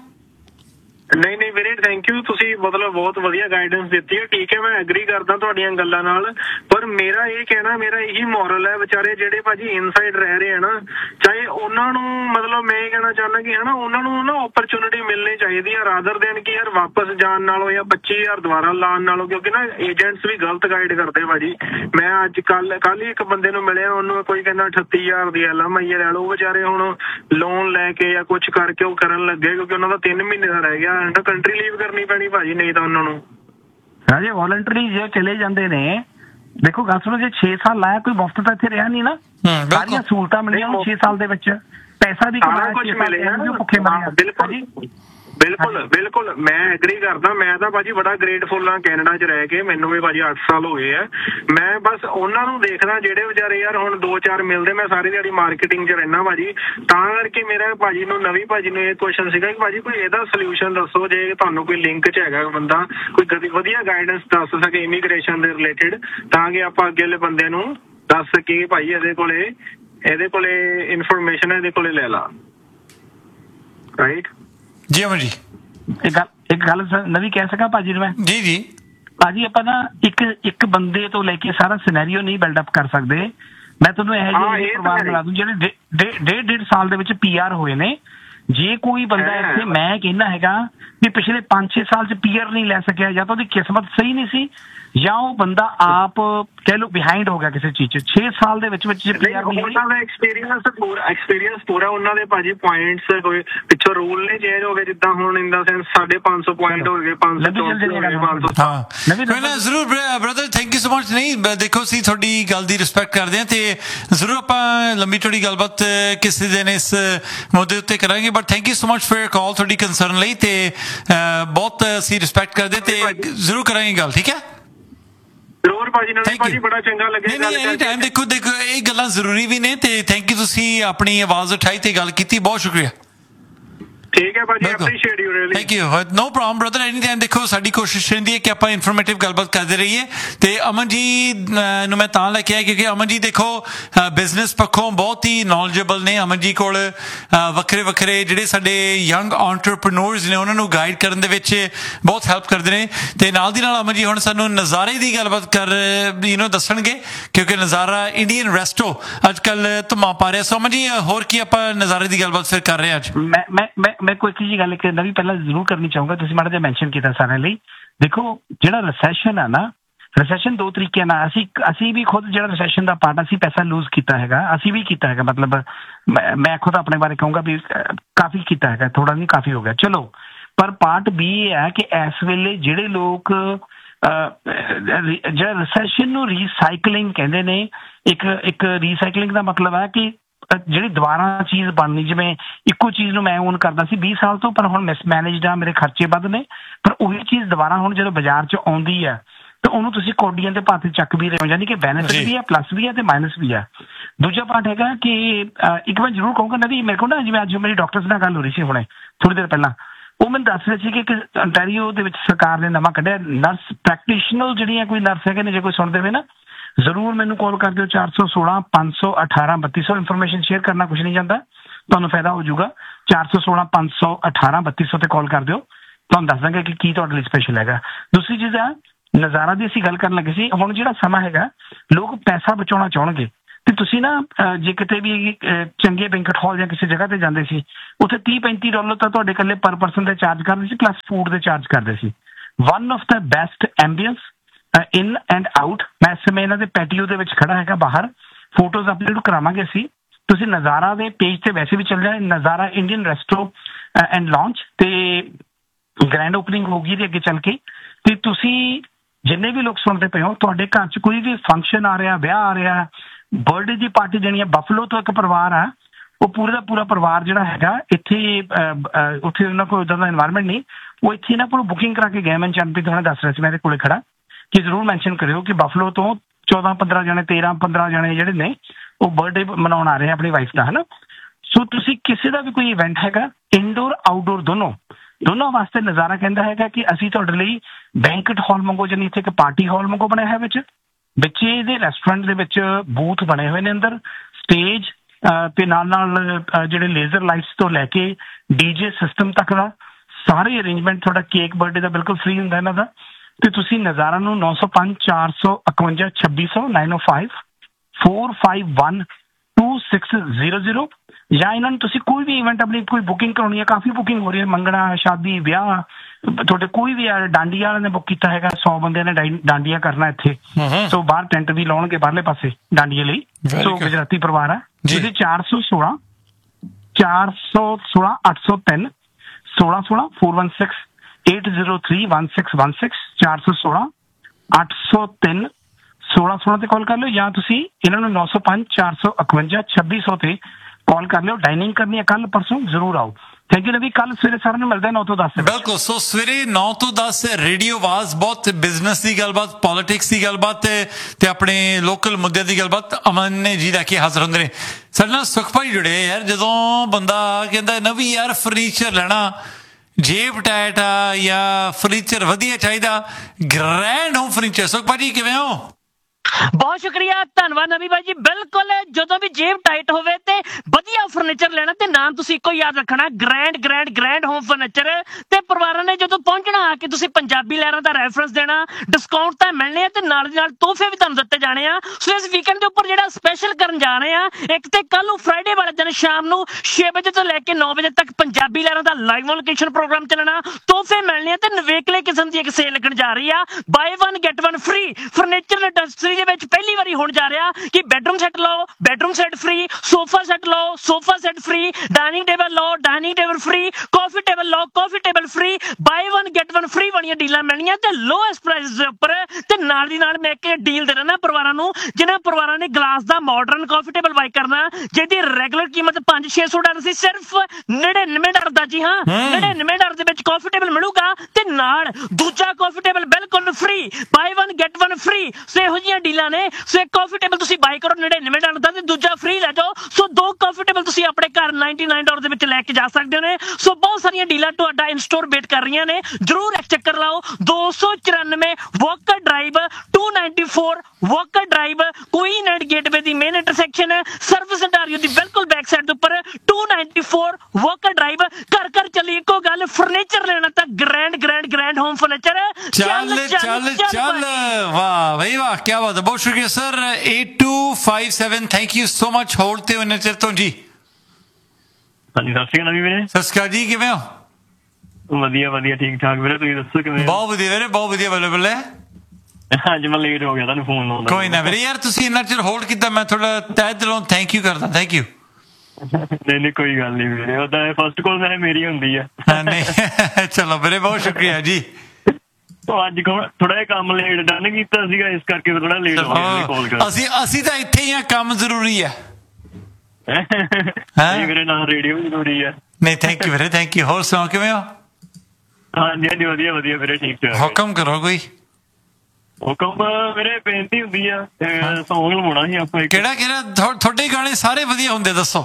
ਨਹੀਂ ਨਹੀਂ ਵੀਰੇ, ਥੈਂਕ ਯੂ, ਤੁਸੀਂ ਮਤਲਬ ਬਹੁਤ ਵਧੀਆ ਗਾਈਡੈਂਸ ਦਿੱਤੀ ਹੈ। ਠੀਕ ਹੈ, ਮੈਂ ਐਗਰੀ ਕਰਦਾ ਤੁਹਾਡੀਆਂ ਗੱਲਾਂ ਨਾਲ, ਪਰ ਮੇਰਾ ਇਹ ਕਹਿਣਾ, ਮੇਰਾ ਇਹੀ ਮੋਰਲ ਹੈ, ਵਿਚਾਰੇ ਜਿਹੜੇ ਭਾਜੀ ਇਨਸਾਈਡ ਰਹਿ ਰਹੇ ਆ ਨਾ, ਚਾਹੇ ਉਹਨਾਂ ਨੂੰ ਮਤਲਬ ਮੈਂ ਇਹ ਕਹਿਣਾ ਚਾਹੁੰਦਾ ਕਿ ਹਨਾ ਉਹਨਾਂ ਨੂੰ ਨਾ ਓਪਰਚੁਨਿਟੀ ਮਿਲਣੀ ਚਾਹੀਦੀ ਹੈ ਰਾਦਰ ਦੇਨ ਕਿ ਯਾਰ ਵਾਪਸ ਜਾਣ ਨਾਲੋਂ ਜਾਂ ਪੱਚੀ ਹਜ਼ਾਰ ਦੁਬਾਰਾ ਲਾਉਣ ਨਾਲੋਂ, ਕਿਉਂਕਿ ਨਾ ਏਜੰਟਸ ਵੀ ਗਲਤ ਗਾਈਡ ਕਰਦੇ ਭਾਜੀ। ਮੈਂ ਅੱਜ ਕੱਲ ਕੱਲ ਹੀ ਇੱਕ ਬੰਦੇ ਨੂੰ ਮਿਲਿਆ, ਉਹਨੂੰ ਕੋਈ ਕਹਿੰਦਾ ਅਠੱਤੀ ਹਜ਼ਾਰ ਦੀ ਐਲ ਐਮ ਆਈ ਲੈ ਲਓ, ਵਿਚਾਰੇ ਹੁਣ ਲੋਨ ਲੈ ਕੇ ਜਾਂ ਕੁਛ ਕਰਕੇ ਉਹ ਕਰਨ ਲੱਗੇ, ਕਿਉਂਕਿ ਉਹਨਾਂ ਦਾ ਤਿੰਨ ਮਹੀਨੇ ਦਾ ਰਹਿ ਗਿਆ, ਕੰਟਰੀ ਲੀਵ ਕਰਨੀ ਪੈਣੀ ਭਾਜੀ, ਨਹੀਂ ਤਾਂ ਉਹਨਾਂ ਨੂੰ ਰਾਜੇ ਵੋਲੰਟਰੀ ਜੇ ਚਲੇ ਜਾਂਦੇ ਨੇ। ਦੇਖੋ ਗੱਲ ਸੁਣੋ, ਜੇ ਛੇ ਸਾਲ ਲਾਇਆ ਕੋਈ ਮੁਫਤ ਤਾਂ ਇੱਥੇ ਰਿਹਾ ਨਹੀਂ ਨਾ, ਸਾਰੀਆਂ ਸਹੂਲਤਾਂ ਮਿਲੀਆਂ ਛੇ ਸਾਲ ਦੇ ਵਿੱਚ, ਪੈਸਾ ਵੀ ਕਮਾਇਆ, ਕੁਛ ਮਿਲਿਆ, ਭੁੱਖੇ ਮਰੇ। ਬਿਲਕੁਲ ਬਿਲਕੁਲ ਬਿਲਕੁਲ ਮੈਂ ਐਗਰੀ ਕਰਦਾ। ਮੈਂ ਤਾਂ ਭਾਜੀ ਬੜਾ ਗ੍ਰੇਟਫੁਲ ਹਾਂ ਕੈਨੇਡਾ 'ਚ ਰਹਿ ਕੇ, ਮੈਨੂੰ ਵੀ ਭਾਜੀ ਅੱਠ ਸਾਲ ਹੋ ਗਏ ਆ। ਮੈਂ ਬਸ ਉਹਨਾਂ ਨੂੰ ਦੇਖਦਾ ਜਿਹੜੇ ਵਿਚਾਰੇ ਯਾਰ ਹੁਣ ਦੋ ਚਾਰ ਮਿਲਦੇ, ਮੈਂ ਸਾਰੀ ਦਿਹਾੜੀ ਮਾਰਕੀਟਿੰਗ 'ਚ ਰਹਿਣਾ ਭਾਜੀ, ਤਾਂ ਕਰਕੇ ਮੇਰਾ ਭਾਜੀ ਨੂੰ ਨਵੀਂ ਭਾਜੀ ਨੂੰ ਇਹ ਕੁਐਸਚਨ ਸੀਗਾ ਕਿ ਭਾਜੀ ਕੋਈ ਇਹਦਾ ਸੋਲਿਊਸ਼ਨ ਦੱਸੋ, ਜੇ ਤੁਹਾਨੂੰ ਕੋਈ ਲਿੰਕ 'ਚ ਹੈਗਾ ਬੰਦਾ, ਕੋਈ ਵਧੀਆ ਗਾਈਡੈਂਸ ਦੱਸ ਸਕੇ ਇਮੀਗ੍ਰੇਸ਼ਨ ਦੇ ਰਿਲੇਟਿਡ, ਤਾਂ ਕਿ ਆਪਾਂ ਅੱਗੇਲੇ ਬੰਦੇ ਨੂੰ ਦੱਸ ਸਕੀਏ ਭਾਈ ਇਹਦੇ ਕੋਲੇ ਇਹਦੇ ਕੋਲੇ ਇਨਫੋਰਮੇਸ਼ਨ ਹੈ, ਇਹਦੇ ਕੋਲੇ ਲੈ ਲਾ। ਰਾਈਟ ਜੀ ਅਮਨ ਜੀ, ਇੱਕ ਗੱਲ ਇੱਕ ਗੱਲ ਨਵੀਂ ਕਹਿ ਸਕਾਂ ਭਾਜੀ ਨੂੰ ਮੈਂ? ਜੀ ਜੀ ਭਾਜੀ, ਆਪਾਂ ਨਾ ਇੱਕ ਇੱਕ ਬੰਦੇ ਤੋਂ ਲੈ ਕੇ ਸਾਰਾ ਸਿਨੈਰੀਓ ਨਹੀਂ ਬਿਲਡ ਅਪ ਕਰ ਸਕਦੇ। ਮੈਂ ਤੁਹਾਨੂੰ ਇਹੋ ਜਿਹੇ ਪਰਿਵਾਰ ਬਣਾ ਦੂੰ ਜਿਹੜੇ ਡੇਢ ਡੇਢ ਸਾਲ ਦੇ ਵਿੱਚ ਪੀ ਆਰ ਹੋਏ ਨੇ। ਜੇ ਕੋਈ ਬੰਦਾ ਇੱਥੇ, ਮੈਂ ਕਹਿੰਦਾ ਹੈਗਾ ਵੀ ਪਿਛਲੇ ਪੰਜ ਛੇ ਸਾਲ ਚ ਪੀ ਆਰ ਨਹੀਂ ਲੈ ਸਕਿਆ, ਜਾਂ ਤਾਂ ਉਹਦੀ ਕਿਸਮਤ ਸਹੀ ਨਹੀਂ ਸੀ, ਜਾਂ ਉਹ ਬੰਦਾ ਆਪ ਕਹਿ ਲਓ ਬਿਹਾਈਂਡ ਹੋ ਗਿਆ ਕਿਸੇ ਚੀਜ਼ ਚ। ਛੇ ਸਾਲ ਦੇ ਵਿੱਚ ਵਿੱਚ ਪੀ ਆਰ ਨਹੀਂ ਹੋਈ। ਐਕਸਪੀਰੀਅੰਸ ਪੂਰਾ ਐਕਸਪੀਰੀਅੰਸ ਪੂਰਾ ਉਹਨਾਂ ਦੇ ਭਾਜੀ ਪੁਆਇੰਟਸ ਕੋਈ ਪਿੱਛੋਂ ਰੂਲ ਨੇ ਚੇਂਜ ਹੋ ਗਏ, ਜਿੱਦਾਂ ਹੁਣ ਇਨ ਦਾ ਸੈਂਸ ਸਾਢੇ ਪੰਜ ਸੌ ਪੁਆਇੰਟ ਹੋ ਗਏ, ਪੰਜ ਸੌ ਹਾਂ ਜ਼ਰੂਰ brother, thank you so much. ਨਹੀਂ ਦੇਖੋ, ਅਸੀਂ ਤੁਹਾਡੀ ਗੱਲ ਦੀ ਰਿਸਪੈਕਟ ਕਰਦੇ ਹਾਂ ਤੇ ਜ਼ਰੂਰ ਆਪਾਂ ਲੰਬੀ ਚੌੜੀ ਗੱਲਬਾਤ ਕਿਸੇ ਦਿਨ ਇਸ ਮੁੱਦੇ ਉੱਤੇ ਕਰਾਂਗੇ, but thank you so much for your ਕਾਲ, ਤੁਹਾਡੀ ਕੰਸਰਨ ਲਈ, ਤੇ ਬਹੁਤ ਅਸੀਂ ਰਿਸਪੈਕਟ ਕਰਦੇ ਤੇ ਜ਼ਰੂਰ ਕਰਾਂਗੇ ਗੱਲ। ਠੀਕ ਹੈ ਜ਼ਰੂਰ ਭਾਜੀ, ਨਵੀਂ ਭਾਜੀ ਬੜਾ ਚੰਗਾ ਲੱਗਿਆ ਗੱਲ ਕਰਕੇ। ਟਾਈਮ ਦੇਖੋ ਦੇਖੋ ਇਹ ਗੱਲਾਂ ਜ਼ਰੂਰੀ ਵੀ ਨੇ, ਤੇ ਥੈਂਕ ਯੂ, ਤੁਸੀਂ ਆਪਣੀ ਆਵਾਜ਼ ਉਠਾਈ ਤੇ ਗੱਲ ਕੀਤੀ, ਬਹੁਤ ਸ਼ੁਕਰੀਆ। ਠੀਕ ਹੈ ਭਾਜੀ, appreciate you really, thank you. No problem brother, any time. ਦੇਖੋ ਸਾਡੀ ਕੋਸ਼ਿਸ਼ ਰਹਿੰਦੀ ਹੈ ਕਿ ਆਪਾਂ ਇਨਫੋਰਮੇਟਿਵ ਗੱਲਬਾਤ ਕਰਦੇ ਰਹੀਏ, ਤੇ ਅਮਨ ਜੀ ਨੂੰ ਮੈਂ ਤਾਂ ਲੈ ਕੇ ਆਇਆ ਕਿਉਂਕਿ ਅਮਨ ਜੀ ਦੇਖੋ ਬਿਜ਼ਨਸ ਪੱਖੋਂ ਬਹੁਤ ਹੀ ਨੌਲੇਜੇਬਲ ਨੇ। ਅਮਨ ਜੀ ਕੋਲ ਵੱਖਰੇ ਵੱਖਰੇ ਜਿਹੜੇ ਸਾਡੇ ਯੰਗ ਐਂਟਰਪ੍ਰੈਨਿਓਰਸ ਨੇ ਉਹਨਾਂ ਨੂੰ ਗਾਈਡ ਕਰਨ ਦੇ ਵਿੱਚ ਬਹੁਤ ਹੈਲਪ ਕਰਦੇ ਨੇ, ਤੇ ਨਾਲ ਦੀ ਨਾਲ ਅਮਨ ਜੀ ਹੁਣ ਸਾਨੂੰ ਨਜ਼ਾਰੇ ਦੀ ਗੱਲਬਾਤ ਕਰ ਯੂ ਨੋ ਦੱਸਣਗੇ, ਕਿਉਂਕਿ ਨਜ਼ਾਰਾ ਇੰਡੀਅਨ ਰੈਸਟੋ ਅੱਜ ਕੱਲ੍ਹ ਧੁੰਮਾਂ ਪਾ ਰਿਹਾ। ਸੋ ਅਮਨ ਜੀ ਹੋਰ ਕੀ ਆਪਾਂ ਨਜ਼ਾਰੇ ਦੀ ਗੱਲਬਾਤ ਫਿਰ ਕਰ ਰਹੇ ਹਾਂ ਅੱਜ? ਮੈਂ ਮੈਂ ਮੈਂ ਕੋਈ ਇੱਕ ਜੀ ਗੱਲ ਕਰਨਾ ਵੀ ਪਹਿਲਾਂ ਜ਼ਰੂਰ ਕਰਨੀ ਚਾਹੂੰਗਾ, ਤੁਸੀਂ ਮਾੜਾ ਜਿਹਾ ਮੈਂਸ਼ਨ ਕੀਤਾ ਸਾਰਿਆਂ ਲਈ। ਦੇਖੋ ਜਿਹੜਾ ਰਿਸੈਸ਼ਨ ਆ ਨਾ, ਰਿਸੈਸ਼ਨ ਦੋ ਤਰੀਕਿਆਂ ਨਾਲ, ਅਸੀਂ ਅਸੀਂ ਵੀ ਖੁਦ ਜਿਹੜਾ ਰਿਸੈਸ਼ਨ ਦਾ ਪਾਰਟ, ਅਸੀਂ ਪੈਸਾ ਲੂਜ਼ ਕੀਤਾ ਹੈਗਾ, ਅਸੀਂ ਵੀ ਕੀਤਾ ਹੈਗਾ, ਮਤਲਬ ਮੈਂ ਖੁਦ ਆਪਣੇ ਬਾਰੇ ਕਹੂੰਗਾ ਵੀ ਕਾਫੀ ਕੀਤਾ ਹੈਗਾ, ਥੋੜਾ ਨਹੀਂ ਕਾਫੀ ਹੋ ਗਿਆ ਚਲੋ। ਪਰ ਪਾਰਟ ਬੀ ਇਹ ਹੈ ਕਿ ਇਸ ਵੇਲੇ ਜਿਹੜੇ ਲੋਕ ਜਿਹੜਾ ਰਿਸੈਸ਼ਨ ਨੂੰ ਰੀਸਾਈਕਲਿੰਗ ਕਹਿੰਦੇ ਨੇ, ਇੱਕ ਇੱਕ ਰੀਸਾਈਕਲਿੰਗ ਦਾ ਮਤਲਬ ਹੈ ਕਿ ਜਿਹੜੀ ਦੁਬਾਰਾ ਚੀਜ਼ ਬਣਨੀ, ਜਿਵੇਂ ਇੱਕੋ ਚੀਜ਼ ਨੂੰ ਮੈਂ ਓਨ ਕਰਦਾ ਸੀ ਵੀਹ ਸਾਲ ਤੋਂ, ਪਰ ਹੁਣ ਮਿਸਮੈਨੇਜਡ ਆ, ਮੇਰੇ ਖਰਚੇ ਵੱਧ ਨੇ, ਪਰ ਉਹੀ ਚੀਜ਼ ਦੁਬਾਰਾ ਹੁਣ ਜਦੋਂ ਬਾਜ਼ਾਰ 'ਚ ਆਉਂਦੀ ਹੈ ਤਾਂ ਉਹਨੂੰ ਤੁਸੀਂ ਕੌਡੀਆਂ ਦੇ ਭਾਅ ਤੇ ਚੱਕ ਵੀ ਰਹੇ ਹੋ, ਯਾਨੀ ਕਿ ਬੈਨੀਫਿਟ ਵੀ ਹੈ, ਪਲੱਸ ਵੀ ਹੈ ਤੇ ਮਾਈਨਸ ਵੀ ਹੈ। ਦੂਜਾ ਪਾਰਟ ਹੈਗਾ ਕਿ ਇੱਕ ਮੈਂ ਜ਼ਰੂਰ ਕਹੂੰਗਾ ਨਾ ਵੀ ਮੇਰੇ ਕੋਲ ਨਾ, ਜਿਵੇਂ ਅੱਜ ਮੇਰੀ ਡਾਕਟਰਸ ਨਾਲ ਗੱਲ ਹੋ ਰਹੀ ਸੀ ਹੁਣੇ ਥੋੜ੍ਹੀ ਦੇਰ ਪਹਿਲਾਂ, ਉਹ ਮੈਨੂੰ ਦੱਸ ਰਹੇ ਸੀ ਕਿ ਅੰਟੈਰੀਓ ਦੇ ਵਿੱਚ ਸਰਕਾਰ ਨੇ ਨਵਾਂ ਕੱਢਿਆ ਨਰਸ ਪ੍ਰੈਕਟੀਸ਼ਨਰ, ਜਿਹੜੀਆਂ ਕੋਈ ਨਰਸ ਹੈਗੇ ਨੇ, ਜੇ ਕੋਈ ਸੁਣਦੇ ਹੋਏ ਨਾ ਜ਼ਰੂਰ ਮੈਨੂੰ ਕਾਲ ਕਰ ਦਿਓ, ਚਾਰ ਸੌ ਸੋਲਾਂ ਪੰਜ ਸੌ ਅਠਾਰਾਂ ਬੱਤੀ ਸੌ। ਇਨਫੋਰਮੇਸ਼ਨ ਸ਼ੇਅਰ ਕਰਨਾ ਕੁਛ ਨਹੀਂ ਜਾਂਦਾ, ਤੁਹਾਨੂੰ ਫਾਇਦਾ ਹੋ ਜਾਊਗਾ। ਚਾਰ ਸੌ ਸੋਲਾਂ ਪੰਜ ਸੌ ਅਠਾਰਾਂ ਬੱਤੀ ਸੌ ਤੇ ਕਾਲ ਕਰ ਦਿਓ, ਤੁਹਾਨੂੰ ਦੱਸ ਦਾਂਗੇ ਕਿ ਕੀ ਤੁਹਾਡੇ ਲਈ ਸਪੈਸ਼ਲ ਹੈਗਾ। ਦੂਸਰੀ ਚੀਜ਼ ਆ ਨਜ਼ਾਰਾ ਦੀ ਅਸੀਂ ਗੱਲ ਕਰਨ ਲੱਗੇ ਸੀ। ਹੁਣ ਜਿਹੜਾ ਸਮਾਂ ਹੈਗਾ, ਲੋਕ ਪੈਸਾ ਬਚਾਉਣਾ ਚਾਹੁਣਗੇ, ਤੇ ਤੁਸੀਂ ਨਾ ਜੇ ਕਿਤੇ ਵੀ ਚੰਗੇ ਬੈਂਕਟ ਹਾਲ ਜਾਂ ਕਿਸੇ ਜਗ੍ਹਾ ਤੇ ਜਾਂਦੇ ਸੀ ਉੱਥੇ ਤੀਹ ਪੈਂਤੀ ਡਾਲਰ ਤਾਂ ਤੁਹਾਡੇ ਇਕੱਲੇ ਪਰ ਪਰਸਨ ਦੇ ਚਾਰਜ ਕਰਦੇ ਸੀ, ਪਲੱਸ ਫੂਡ ਦੇ ਚਾਰਜ ਕਰਦੇ ਸੀ। One of the best ਐਂਬੀਅੰਸ in and out. ਮੈਂ ਇਸ ਸਮੇਂ ਇਹਨਾਂ ਦੇ ਪੈਟੀਓ ਦੇ ਵਿੱਚ ਖੜਾ ਹੈਗਾ ਬਾਹਰ, ਫੋਟੋਜ਼ ਅਪਲੋਡ ਕਰਾਵਾਂਗੇ ਅਸੀਂ। ਤੁਸੀਂ ਨਜ਼ਾਰਾ ਦੇ ਪੇਜ ਤੇ ਵੈਸੇ ਵੀ ਚੱਲ ਜਾਏ, ਨਜ਼ਾਰਾ ਇੰਡੀਅਨ ਰੈਸਟੋ ਐਂਡ ਲਾਂਚ, ਤੇ ਗ੍ਰੈਂਡ ਓਪਨਿੰਗ ਹੋਗੀ ਦੀ ਅੱਗੇ ਚੱਲ ਕੇ। ਤੇ ਤੁਸੀਂ ਜਿੰਨੇ ਵੀ ਲੋਕ ਸੁਣਦੇ ਪਏ ਹੋ, ਤੁਹਾਡੇ ਘਰ 'ਚ ਕੋਈ ਵੀ ਫੰਕਸ਼ਨ ਆ ਰਿਹਾ, ਵਿਆਹ ਆ ਰਿਹਾ, ਬਰਥਡੇ ਦੀ ਪਾਰਟੀ ਦੇਣੀ ਹੈ, ਬਫਲੋ ਤੋਂ ਇੱਕ ਪਰਿਵਾਰ ਆ, ਉਹ ਪੂਰੇ ਦਾ ਪੂਰਾ ਪਰਿਵਾਰ ਜਿਹੜਾ ਹੈਗਾ ਇੱਥੇ, ਉੱਥੇ ਉਹਨਾਂ ਕੋਲ ਉੱਦਾਂ ਦਾ ਇਨਵਾਇਰਮੈਂਟ ਨਹੀਂ, ਉਹ ਇੱਥੇ ਇਹਨਾਂ ਕੋਲ ਬੁਕਿੰਗ ਕਰਾ ਕੇ ਗਏ। ਮੈਂ ਚੰਪੀ ਤੁਹਾਨੂੰ ਦੱਸ ਰਿਹਾ ਸੀ, ਮੇਰੇ ਕੋਲੇ ਖੜਾ, ਕਿ ਜ਼ਰੂਰ ਮੈਂਸ਼ਨ ਕਰਿਓ ਕਿ ਬਫਲੋ ਤੋਂ ਚੌਦਾਂ ਪੰਦਰਾਂ ਜਣੇ, ਤੇਰਾਂ ਪੰਦਰਾਂ ਜਣੇ ਜਿਹੜੇ ਨੇ ਉਹ ਬਰਥਡੇ ਮਨਾਉਣ ਆ ਰਹੇ ਆ ਆਪਣੀ ਵਾਈਫ ਦਾ, ਹੈ ਨਾ। ਸੋ ਤੁਸੀਂ ਕਿਸੇ ਦਾ ਵੀ ਕੋਈ ਇਵੈਂਟ ਹੈਗਾ, ਇਨਡੋਰ ਆਊਟਡੋਰ ਦੋਨੋਂ ਦੋਨੋਂ ਵਾਸਤੇ ਨਜ਼ਾਰਾ ਕਹਿੰਦਾ ਹੈਗਾ ਕਿ ਅਸੀਂ ਤੁਹਾਡੇ ਲਈ ਬੈਂਕਟ ਹਾਲ ਮੰਗੋ, ਜਾਨੀ ਇੱਥੇ ਇੱਕ ਪਾਰਟੀ ਹਾਲ ਮੰਗੋ ਬਣਿਆ ਹੈ ਵਿੱਚ ਵਿੱਚ ਇਹਦੇ ਰੈਸਟੋਰੈਂਟ ਦੇ ਵਿੱਚ ਬੂਥ ਬਣੇ ਹੋਏ ਨੇ ਅੰਦਰ, ਸਟੇਜ ਤੇ ਨਾਲ ਨਾਲ ਜਿਹੜੇ ਲੇਜ਼ਰ ਲਾਈਟਸ ਤੋਂ ਲੈ ਕੇ ਡੀਜੇ ਸਿਸਟਮ ਤੱਕ ਦਾ ਸਾਰੇ ਅਰੇਂਜਮੈਂਟ। ਤੁਹਾਡਾ ਕੇਕ ਬਰਥਡੇ ਦਾ ਬਿਲਕੁਲ ਫ੍ਰੀ ਹੁੰਦਾ ਇਹਨਾਂ ਦਾ। ਤੇ ਤੁਸੀਂ ਨਜ਼ਾਰਾ ਨੂੰ ਨੌ ਸੌ ਪੰਜ ਚਾਰ ਸੌ ਇਕਵੰਜਾ ਛੱਬੀ ਸੌ ਨਾਈਨ ਓ five four five one two six zero zero ਜਾਂ ਇਹਨਾਂ ਨੂੰ ਤੁਸੀਂ ਕੋਈ ਵੀ ਇਵੈਂਟ ਆਪਣੀ ਕੋਈ ਬੁਕਿੰਗ ਕਰਾਉਣੀ ਹੈ, ਕਾਫੀ ਬੁਕਿੰਗ ਹੋ ਰਹੀ ਹੈ, ਮੰਗਣਾ, ਸ਼ਾਦੀ, ਵਿਆਹ, ਤੁਹਾਡੇ ਕੋਈ ਵੀ ਡਾਂਡੀਆ ਵਾਲਿਆਂ ਨੇ ਬੁੱਕ ਕੀਤਾ ਹੈਗਾ, ਸੌ ਬੰਦਿਆਂ ਨੇ ਡਾਂਡੀਆ ਕਰਨਾ ਇੱਥੇ, ਸੋ ਬਾਹਰ ਟੈਂਟ ਵੀ ਲਾਉਣਗੇ ਬਾਹਰਲੇ ਪਾਸੇ ਡਾਂਡੀਏ ਲਈ। ਸੋ ਗੁਜਰਾਤੀ ਪਰਿਵਾਰ ਆ, ਤੁਸੀਂ ਚਾਰ ਸੌ ਸੋਲਾਂ ਚਾਰ ਸੌ ਸੋਲਾਂ ਅੱਠ ਸੌ ਤਿੰਨ ਸੋਲਾਂ ਸੋਲਾਂ four one six eight zero three one six one six ਚਾਰ ਸੌ ਸੋਲਾਂ ਅੱਠ ਸੌ ਤਿੰਨ ਸੋਲਾਂ ਸੋਲਾਂ ਤੇ ਕਾਲ ਕਰ ਲਿਓ, ਜਾਂ ਤੁਸੀਂ ਇਹਨਾਂ ਨੂੰ ਨੌ ਸੌ ਪੰਜ ਚਾਰ ਸੌ ਇਕਵੰਜਾ ਛੱਬੀ ਸੌ ਤੇ ਕਾਲ ਕਰ ਲਿਓ। ਡਾਈਨਿੰਗ ਕਰਨੀ ਹੈ ਕੱਲ ਪਰਸੋਂ, ਜ਼ਰੂਰ ਆਓ। ਥੈਂਕ ਯੂ ਨਵੀ। ਕੱਲ ਸਵੇਰੇ ਸਾਰਿਆਂ ਨੂੰ ਮਿਲਦਾ ਨੌ ਤੋਂ ਦਸ। ਬਿਲਕੁਲ। ਸੋ ਸਵੇਰੇ ਨੌ ਤੋਂ ਦਸ ਰੇਡੀਓ ਆਵਾਜ਼, ਬਹੁਤ ਬਿਜ਼ਨਸ ਦੀ ਗੱਲਬਾਤ, ਪੋਲੀਟਿਕਸ ਦੀ ਗੱਲਬਾਤ ਤੇ ਆਪਣੇ ਲੋਕਲ ਮੁੱਦਿਆਂ ਦੀ ਗੱਲਬਾਤ ਅਮਨ ਨੇ ਜੀ ਲੈ ਕੇ ਹਾਜ਼ਰ ਹੁੰਦੇ ਨੇ। ਸਾਡੇ ਨਾਲ ਸੁਖ ਭਾਈ ਜੁੜੇ ਯਾਰ। ਜਦੋਂ ਬੰਦਾ ਕਹਿੰਦਾ ਨਵੀਂ ਯਾਰ ਫਰਨੀਚਰ ਲੈਣਾ, ਜੇਬ ਟਾਈਟ ਆ ਜਾਂ ਫਰਨੀਚਰ ਵਧੀਆ ਚਾਹੀਦਾ, ਗ੍ਰੈਂਡ ਹੋਮ ਫਰਨੀਚਰ। ਸੁਖ ਭਾਜੀ ਕਿਵੇਂ ਹੋ? ਬਹੁਤ ਸ਼ੁਕਰੀਆ, ਧੰਨਵਾਦ ਨਵੀ ਭਾਈ ਜੀ। ਬਿਲਕੁਲ, ਜਦੋਂ ਵੀ ਜੇਬ ਟਾਈਟ ਹੋਵੇ ਤੇ ਵਧੀਆ ਫਰਨੀਚਰ ਲੈਣਾ ਤੇ ਨਾਮ ਤੁਸੀਂ ਇੱਕੋ ਯਾਦ ਰੱਖਣਾ, grand grand grand home furniture. ਤੇ ਪਰਿਵਾਰਾਂ ਨੇ ਜਦੋਂ ਪਹੁੰਚਣਾ ਆ ਕੇ ਤੁਸੀਂ ਪੰਜਾਬੀ ਲਹਿਰਾਂ ਦਾ ਰੈਫਰੈਂਸ ਦੇਣਾ, ਡਿਸਕਾਊਂਟ ਤਾਂ ਮਿਲਣੇ ਆ ਤੇ ਨਾਲ ਦੀ ਨਾਲ ਤੋਹਫੇ ਵੀ ਤੁਹਾਨੂੰ ਦਿੱਤੇ ਜਾਣੇ ਆ। ਸੋ ਇਸ ਵੀਕਐਂਡ ਦੇ ਉੱਪਰ ਜਿਹੜਾ ਸਪੈਸ਼ਲ ਕਰਨ ਜਾ ਰਹੇ ਆ, ਇੱਕ ਤੇ ਕੱਲ ਨੂੰ ਫਰਾਈਡੇ ਵਾਲੇ ਦਿਨ ਸ਼ਾਮ ਨੂੰ ਛੇ ਵਜੇ ਤੋਂ ਲੈ ਕੇ ਨੌ ਵਜੇ ਤੱਕ ਪੰਜਾਬੀ ਲਹਿਰਾਂ ਦਾ ਲਾਈਵ ਲੋਕੇਸ਼ਨ ਪ੍ਰੋਗਰਾਮ ਚੱਲਣਾ, ਤੋਹਫੇ ਮਿਲਣੇ ਆ ਤੇ ਨਵੇਕਲੇ ਕਿਸਮ ਦੀ ਇੱਕ ਸੇਲ ਲੱਗਣ ਜਾ ਰਹੀ ਆ, bye one get one free. Furniture industry ਦੇ ਵਿੱਚ ਪਹਿਲੀ ਵਾਰੀ ਹੋਣ ਜਾ ਰਿਹਾ ਕਿ ਬੈਡਰੂਮ ਸੈੱਟ ਲਓ, bedroom set free, sofa set ਲਓ, sofa set free, dining table ਲਓ, ਡਾਈਨਿੰਗ ਟੇਬਲ ਫ੍ਰੀ, ਕਾਫੀ ਟੇਬਲ ਲਓ, ਕਾਫੀ table free, bye one get one free ਵਾਲੀਆਂ ਡੀਲਾਂ ਮਿਲਣੀਆਂ ਤੇ ਲੋਐਸਟ ਪ੍ਰਾਈਸ ਦੇ ਉੱਪਰ। ਤੇ ਨਾਲ ਦੀ ਨਾਲ ਮੈਂ ਇੱਕ ਡੀਲ ਦੇ ਰਹਿਣਾ ਪਰਿਵਾਰਾਂ ਨੂੰ, ਜਿਹਨਾਂ ਪਰਿਵਾਰਾਂ ਨੇ ਗਲਾਸ ਦਾ ਮਾਡਰਨ ਕਾਫੀ ਟੇਬਲ ਬਾਈ ਕਰਨਾ, ਜਿਹਦੀ ਰੈਗੂਲਰ ਕੀਮਤ ਪੰਜ ਛੇ ਸੌ ਡਾਲਰ ਸੀ, ਸਿਰਫ ਨੜਿਨਵੇਂ ਡਾਲਰ ਦਾ। ਜੀ ਹਾਂ, ਨੜਿਨਵੇਂ ਡਾਲਰ ਦੇ ਵਿੱਚ ਕਾਫੀ ਟੇਬਲ ਮਿਲੂਗਾ ਤੇ ਨਾਲ ਦੂਜਾ ਕਾਫੀ ਟੇਬਲ ਬਿਲਕੁਲ free, bye one get one free. ਸੋ ਇਹੋ ਜਿਹੀਆਂ ਡੀਲਾਂ ਨੇ। ਸੋ ਇੱਕ ਕਾਫੀ ਟੇਬਲ ਤੁਸੀਂ ਬਾਈ ਕਰੋ ਨੜਿਨਵੇਂ ਡਾਲਰ ਦਾ ਤੇ ਦੂਜਾ ਫ੍ਰੀ ਲੈ ਜਾਓ। ਸੋ ਦੋ ਕਾਫੀ ਟੇਬਲ ਤੁਸੀਂ ਆਪਣੇ ਘਰ ਨਾਈਨਟੀ ਨਾਈਨ ਡਾਲਰ ਦੇ ਵਿੱਚ ਲੈ ਕੇ ਜਾ ਸਕਦੇ ਹੋ ਨੇ। ਸੋ ਬਹੁਤ ਸਾਰੀਆਂ ਡੀਲਾਂ ਤੁਹਾਡਾ ਇਨ ਸਟੋਰ ਵੇਟ ਕਰ ਰਹੀਆਂ ਨੇ, ਜਰੂਰ ਇੱਕ ਚੱਕਰ ਲਾਓ। ਦੋ ਸੌ ਚੁਰਾਨਵੇਂ Walker drive, to ninety four Walker drive, Queen and gateway the main intersection ਹੈ, ਸਰਵਿਸ ਅੰਟਾਰੀਓ ਦੀ ਬਿਲਕੁਲ ਬੈਕ ਸਾਈਡ ਦੇ ਉੱਪਰ, to ninety four Walker drive. ਘਰ ਘਰ ਚੱਲੀ ਇੱਕੋ ਗੱਲ, ਫਰਨੀਚਰ ਲੈਣਾ ਤਾਂ grand grand grand home furniture. ਚੱਲ ਚੱਲ ਚੱਲ, ਵਾਹ ਬਈ ਵਾਹ, ਕੀ ਬਾਤ ਹੈ। ਬਹੁਤ ਸ਼ੁਕਰੀਆ sir. Eight two five seven, thank you so much. Hold ਤੇ ਉਹਨੇ ਚਿਰ ਤੋਂ ਜੀ। ਹਾਂਜੀ, ਸਤਿ ਸ਼੍ਰੀ ਅਕਾਲ ਨਵੀ ਵੀਰੇ। ਸਤਿ ਸ਼੍ਰੀ ਅਕਾਲ ਜੀ, ਕਿਵੇਂ ਹੋ? ਵਧੀਆ ਵਧੀਆ, ਠੀਕ ਠਾਕ ਵੀਰੇ, ਤੁਸੀਂ ਦੱਸੋ ਕਿਵੇਂ? ਬਹੁਤ ਵਧੀਆ ਵੀਰੇ, ਬਹੁਤ ਵਧੀਆ। ਬੱਲੇ ਬੱਲੇ। ਹਾਂਜੀ, ਮੈਂ ਲੇਟ ਹੋ ਗਿਆ ਤੁਹਾਨੂੰ ਫੋਨ ਲਾਉਂਦਾ। ਕੋਈ ਨਾ ਵੀਰੇ, ਯਾਰ ਤੁਸੀਂ ਇੰਨਾ ਚਿਰ ਹੋਲਡ ਕੀਤਾ, ਮੈਂ ਤੁਹਾਡਾ ਤਹਿ ਦਿਲੋਂ ਥੈਂਕ ਯੂ ਕਰਦਾ। Thank you. ਨਹੀਂ ਨਹੀਂ, ਕੋਈ ਗੱਲ ਨਹੀਂ ਵੀਰੇ, ਉਹਦਾ ਫਸਟ ਕਾਲ ਮੈਂ ਮੇਰੀ ਹੁੰਦੀ ਆ। ਨਹੀਂ ਚਲੋ ਵੀਰੇ, ਬਹੁਤ ਸ਼ੁਕਰੀਆ ਜੀ। ਅੱਜ ਥੋੜਾ ਜਿਹਾ ਕੰਮ ਲੇਟ ਡਨ ਕੀਤਾ ਸੀਗਾ, ਇਸ ਕਰਕੇ ਥੋੜਾ ਲੇਟ ਹੋ ਗਿਆ ਕਾਲ ਕਰ। ਅਸੀਂ ਅਸੀਂ ਤਾਂ ਇੱਥੇ ਹੀ ਆ, ਕੰਮ ਜ਼ਰੂਰੀ ਹੈ ਵੀਰੇ, ਨਾਲ ਰੇਡੀਓ ਵੀ ਜ਼ਰੂਰੀ ਹੈ। ਨਹੀਂ, ਥੈਂਕ ਯੂ ਵੀਰੇ, ਥੈਂਕ ਯੂ। ਹੋਰ ਸੁਣਾਓ ਕਿਵੇਂ ਹੋ? ਹਾਂਜੀ ਹਾਂਜੀ, ਵਧੀਆ ਵਧੀਆ ਵੀਰੇ, ਠੀਕ ਠਾਕ। ਹੁਕਮ ਕਰੋ ਕੋਈ। ਹੁਕਮ ਵੀਰੇ, ਬੇਨਤੀ ਹੁੰਦੀ ਆ, ਸੌਂਗ ਲਵਾਉਣਾ ਸੀ ਆਪਾਂ। ਕਿਹੜਾ ਕਿਹੜਾ? ਤੁਹਾਡੇ ਗਾਣੇ ਸਾਰੇ ਵਧੀਆ ਹੁੰਦੇ, ਦੱਸੋ।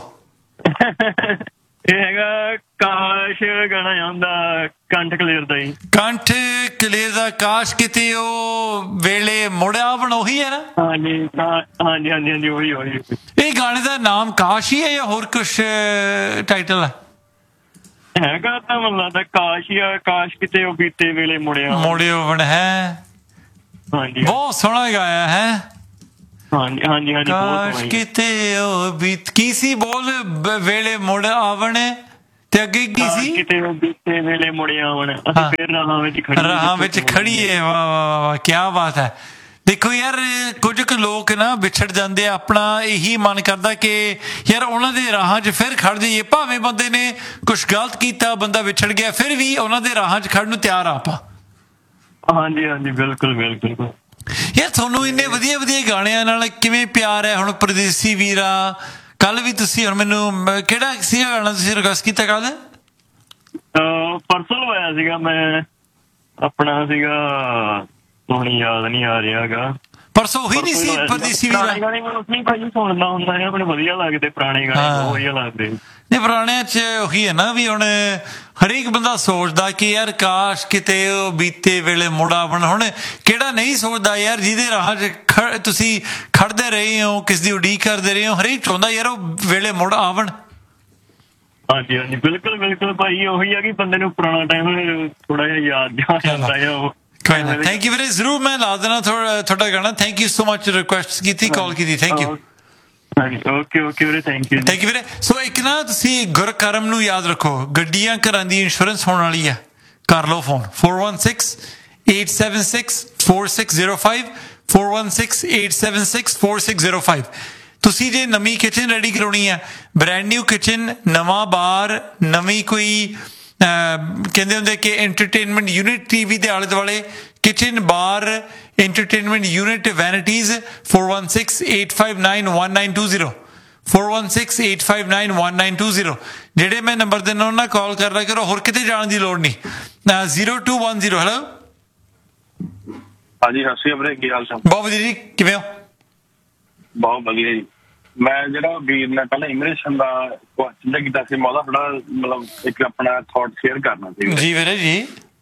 ਇਹ ਹੈਗਾ ਕਾਸ਼ ਗਾਣਾ ਆਉਂਦਾ, ਕੰਠ ਕਲੇਰ ਦਾ ਹੀ। ਕੰਠ ਕਲੇਰ ਦਾ ਕਾਸ਼ ਕਿਤੇ ਉਹ ਵੇਲੇ ਮੁੜਿਆ ਬਣ, ਉਹੀ ਹੈ ਨਾ? ਹਾਂਜੀ ਹਾਂਜੀ ਹਾਂਜੀ ਹਾਂਜੀ, ਉਹੀ ਉਹੀ। ਇਹ ਗਾਣੇ ਦਾ ਨਾਮ ਕਾਸ਼ ਹੀ ਹੈ ਜਾਂ ਹੋਰ ਕੁਛ ਟਾਈਟਲ ਹੈ? ਹੈਗਾ ਤਾਂ ਮੈਨੂੰ ਲੱਗਦਾ ਕਾਸ਼ ਹੀ ਆ, ਕਾਸ਼ ਕਿਤੇ ਉਹ ਬੀਤੇ ਵੇਲੇ ਮੁੜਿਆ ਮੁੜਿਓ ਬਣ ਹੈ। ਹਾਂਜੀ, ਬਹੁਤ ਸੋਹਣਾ ਗਾਇਆ ਹੈ। ਹਾਂਜੀ ਹਾਂਜੀ ਹਾਂਜੀ ਕਾਸ਼ ਕਿਤੇ ਉਹ ਬੀਤ ਕੀ ਸੀ ਬੋਲ ਵੇਲੇ ਮੁੜ ਆਵਣ ਤੇ ਅੱਗੇ ਕੀ ਸੀ ਕਿਤੇ ਉਹ ਬੀਤੇ ਵੇਲੇ ਮੁੜੇ ਆਵਣ ਅਸੀਂ ਫਿਰ ਰਾਹਾਂ ਵਿੱਚ ਖੜੀ ਰਾਹਾਂ ਵਿੱਚ ਖੜੀਏ। ਵਾਹ ਵਾਹ ਵਾਹ ਕੀ ਬਾਤ ਹੈ। ਦੇਖੋ ਯਾਰ ਕੁਝ ਕੁ ਲੋਕ ਨਾ ਵਿਛੜ ਜਾਂਦੇ ਆ, ਆਪਣਾ ਇਹੀ ਮਨ ਕਰਦਾ ਕਿ ਯਾਰ ਉਹਨਾਂ ਦੇ ਰਾਹਾਂ 'ਚ ਫਿਰ ਖੜ ਜਾਈਏ, ਭਾਵੇਂ ਬੰਦੇ ਨੇ ਕੁਛ ਗਲਤ ਕੀਤਾ, ਬੰਦਾ ਵਿਛੜ ਗਿਆ, ਫਿਰ ਵੀ ਉਹਨਾਂ ਦੇ ਰਾਹਾਂ 'ਚ ਖੜਨ ਨੂੰ ਤਿਆਰ ਆ ਆਪਾਂ। ਹਾਂਜੀ ਹਾਂਜੀ ਬਿਲਕੁਲ ਬਿਲਕੁਲ। ਯਾਰ ਤੁਹਾਨੂੰ ਇੰਨੇ ਵਧੀਆ ਵਧੀਆ ਗਾਣਿਆਂ ਨਾਲ ਕਿਵੇਂ ਪਿਆਰ ਹੈ? ਹੁਣ ਪਰਦੇਸੀ ਵੀਰਾ, ਕੱਲ ਵੀ ਤੁਸੀਂ ਹੁਣ ਮੈਨੂੰ ਕਿਹੜਾ ਸੀਗਾ ਗਾਣਾ ਤੁਸੀਂ ਰਿਕੁਐਸਟ ਕੀਤਾ ਕੱਲ? ਪਰਸੋਂ ਹੋਇਆ ਸੀਗਾ, ਮੈਂ ਆਪਣਾ ਸੀਗਾ ਹੁਣ ਯਾਦ ਨਹੀਂ ਆ ਰਿਹਾ ਹੈਗਾ। ਪਰਸੋਂ ਉਹੀ ਨਹੀਂ ਸੀ ਪਰਦੇਸੀ ਵੀਰਾ? ਪੁਰਾਣੇ ਗਾਣੇ ਮੈਨੂੰ ਨਹੀਂ ਭਾਈ ਸੁਣਦਾ ਹੁੰਦਾ ਹੈ, ਮੈਨੂੰ ਵਧੀਆ ਲੱਗਦੇ ਪੁਰਾਣੇ ਗਾਣੇ, ਬਹੁਤ ਵਧੀਆ ਲੱਗਦੇ। ਨਹੀਂ ਪੁਰਾਣਿਆਂ 'ਚ ਉਹੀ ਹੈ ਨਾ ਵੀ ਹੁਣ ਹਰੇਕ ਬੰਦਾ ਸੋਚਦਾ ਕਿ ਯਾਰ ਕਾਸ਼ ਕਿਤੇ ਉਹ ਬੀਤੇ ਵੇਲੇ ਮੁੜਾ ਬਣ। ਹੁਣ ਕਿਹੜਾ ਨਹੀਂ ਸੋਚਦਾ ਯਾਰ ਜਿਹਦੇ ਰਾਹ 'ਚ ਖ ਤੁਸੀਂ ਖੜਦੇ ਰਹੇ ਹੋ, ਕਿਸ ਦੀ ਉਡੀਕ ਕਰਦੇ ਰਹੇ ਹੋ, ਹਰੇਕ ਚਾਹੁੰਦਾ ਯਾਰ ਉਹ ਵੇਲੇ ਮੁੜ ਆਵਣ। ਹਾਂਜੀ ਹਾਂਜੀ ਬਿਲਕੁਲ ਬਿਲਕੁਲ ਭਾਈ, ਉਹੀ ਆ ਕਿ ਬੰਦੇ ਨੂੰ ਪੁਰਾਣਾ ਟਾਈਮ ਥੋੜਾ ਜਿਹਾ ਯਾਦ ਜਾ ਜਾਂਦਾ ਹੈ ਉਹ। ਥੈਂਕ ਯੂ ਵੀਰੇ, ਜ਼ਰੂਰ ਮੈਂ ਲਾ ਦੇਣਾ ਤੁਹਾਡਾ ਗਾਣਾ। Thank you so much request ਕੀਤੀ, ਕਾਲ ਕੀਤੀ, ਥੈਂਕ ਯੂ। ਓਕੇ ਓਕੇ ਵੀਰੇ, ਥੈਂਕ ਯੂ ਥੈਂਕ ਯੂ ਵੀਰੇ। ਸੋ ਇੱਕ ਨਾ ਤੁਸੀਂ ਗੁਰਕਰਮ ਨੂੰ ਯਾਦ ਰੱਖੋ, ਗੱਡੀਆਂ ਘਰਾਂ ਦੀ ਇੰਸ਼ੋਰੈਂਸ ਹੋਣ ਵਾਲੀ ਹੈ, ਕਰ ਲਓ phone four one six eight seven six four six zero five four one six eight seven six four six zero five। ਤੁਸੀਂ ਜੇ ਨਵੀਂ ਕਿਚਨ ਰੈਡੀ ਕਰਾਉਣੀ ਹੈ, ਬ੍ਰੈਂਡ ਨਿਊ ਕਿਚਨ, ਨਵਾਂ ਬਾਰ, ਨਵੀਂ ਕੋਈ ਕਹਿੰਦੇ ਹੁੰਦੇ ਕਿ ਐਂਟਰਟੇਨਮੈਂਟ ਯੂਨਿਟ ਟੀਵੀ ਦੇ ਆਲੇ ਦੁਆਲੇ, ਕਿਚਨ ਬਾਰ entertainment unit vanities four one six eight five nine one nine two zero four one six eight five nine one nine two zero। ਜਿਹੜੇ ਮੈਂ ਨੰਬਰ ਦਿੰਦਾ ਉਹਨਾਂ ਕਾਲ ਕਰ ਲਿਆ ਕਰੋ, ਹੋਰ ਕਿਤੇ ਜਾਣ ਦੀ ਲੋੜ ਨਹੀਂ। zero two one zero। Hello ਹਾਂਜੀ ਸਤਿ ਸ਼੍ਰੀ ਅਕਾਲ, ਕੀ ਹਾਲ ਚਾਲ? ਬਹੁਤ ਵਧੀਆ ਜੀ, ਕਿਵੇਂ ਹੋ? ਬਹੁਤ ਵਧੀਆ ਜੀ। ਮੈਂ ਜਿਹੜਾ ਵੀਰ ਨੇ ਪਹਿਲਾਂ ਇਮੀਗ੍ਰੇਸ਼ਨ ਦਾ ਕੁਐਸਚਨ ਕੀਤਾ ਸੀ, ਮੈਂ ਉਹਦਾ ਥੋੜਾ ਮਤਲਬ ਇੱਕ ਆਪਣਾ ਥਾਟ ਸ਼ੇਅਰ ਕਰਨਾ ਸੀ। ਜੀ ਵੀਰੇ ਜੀ।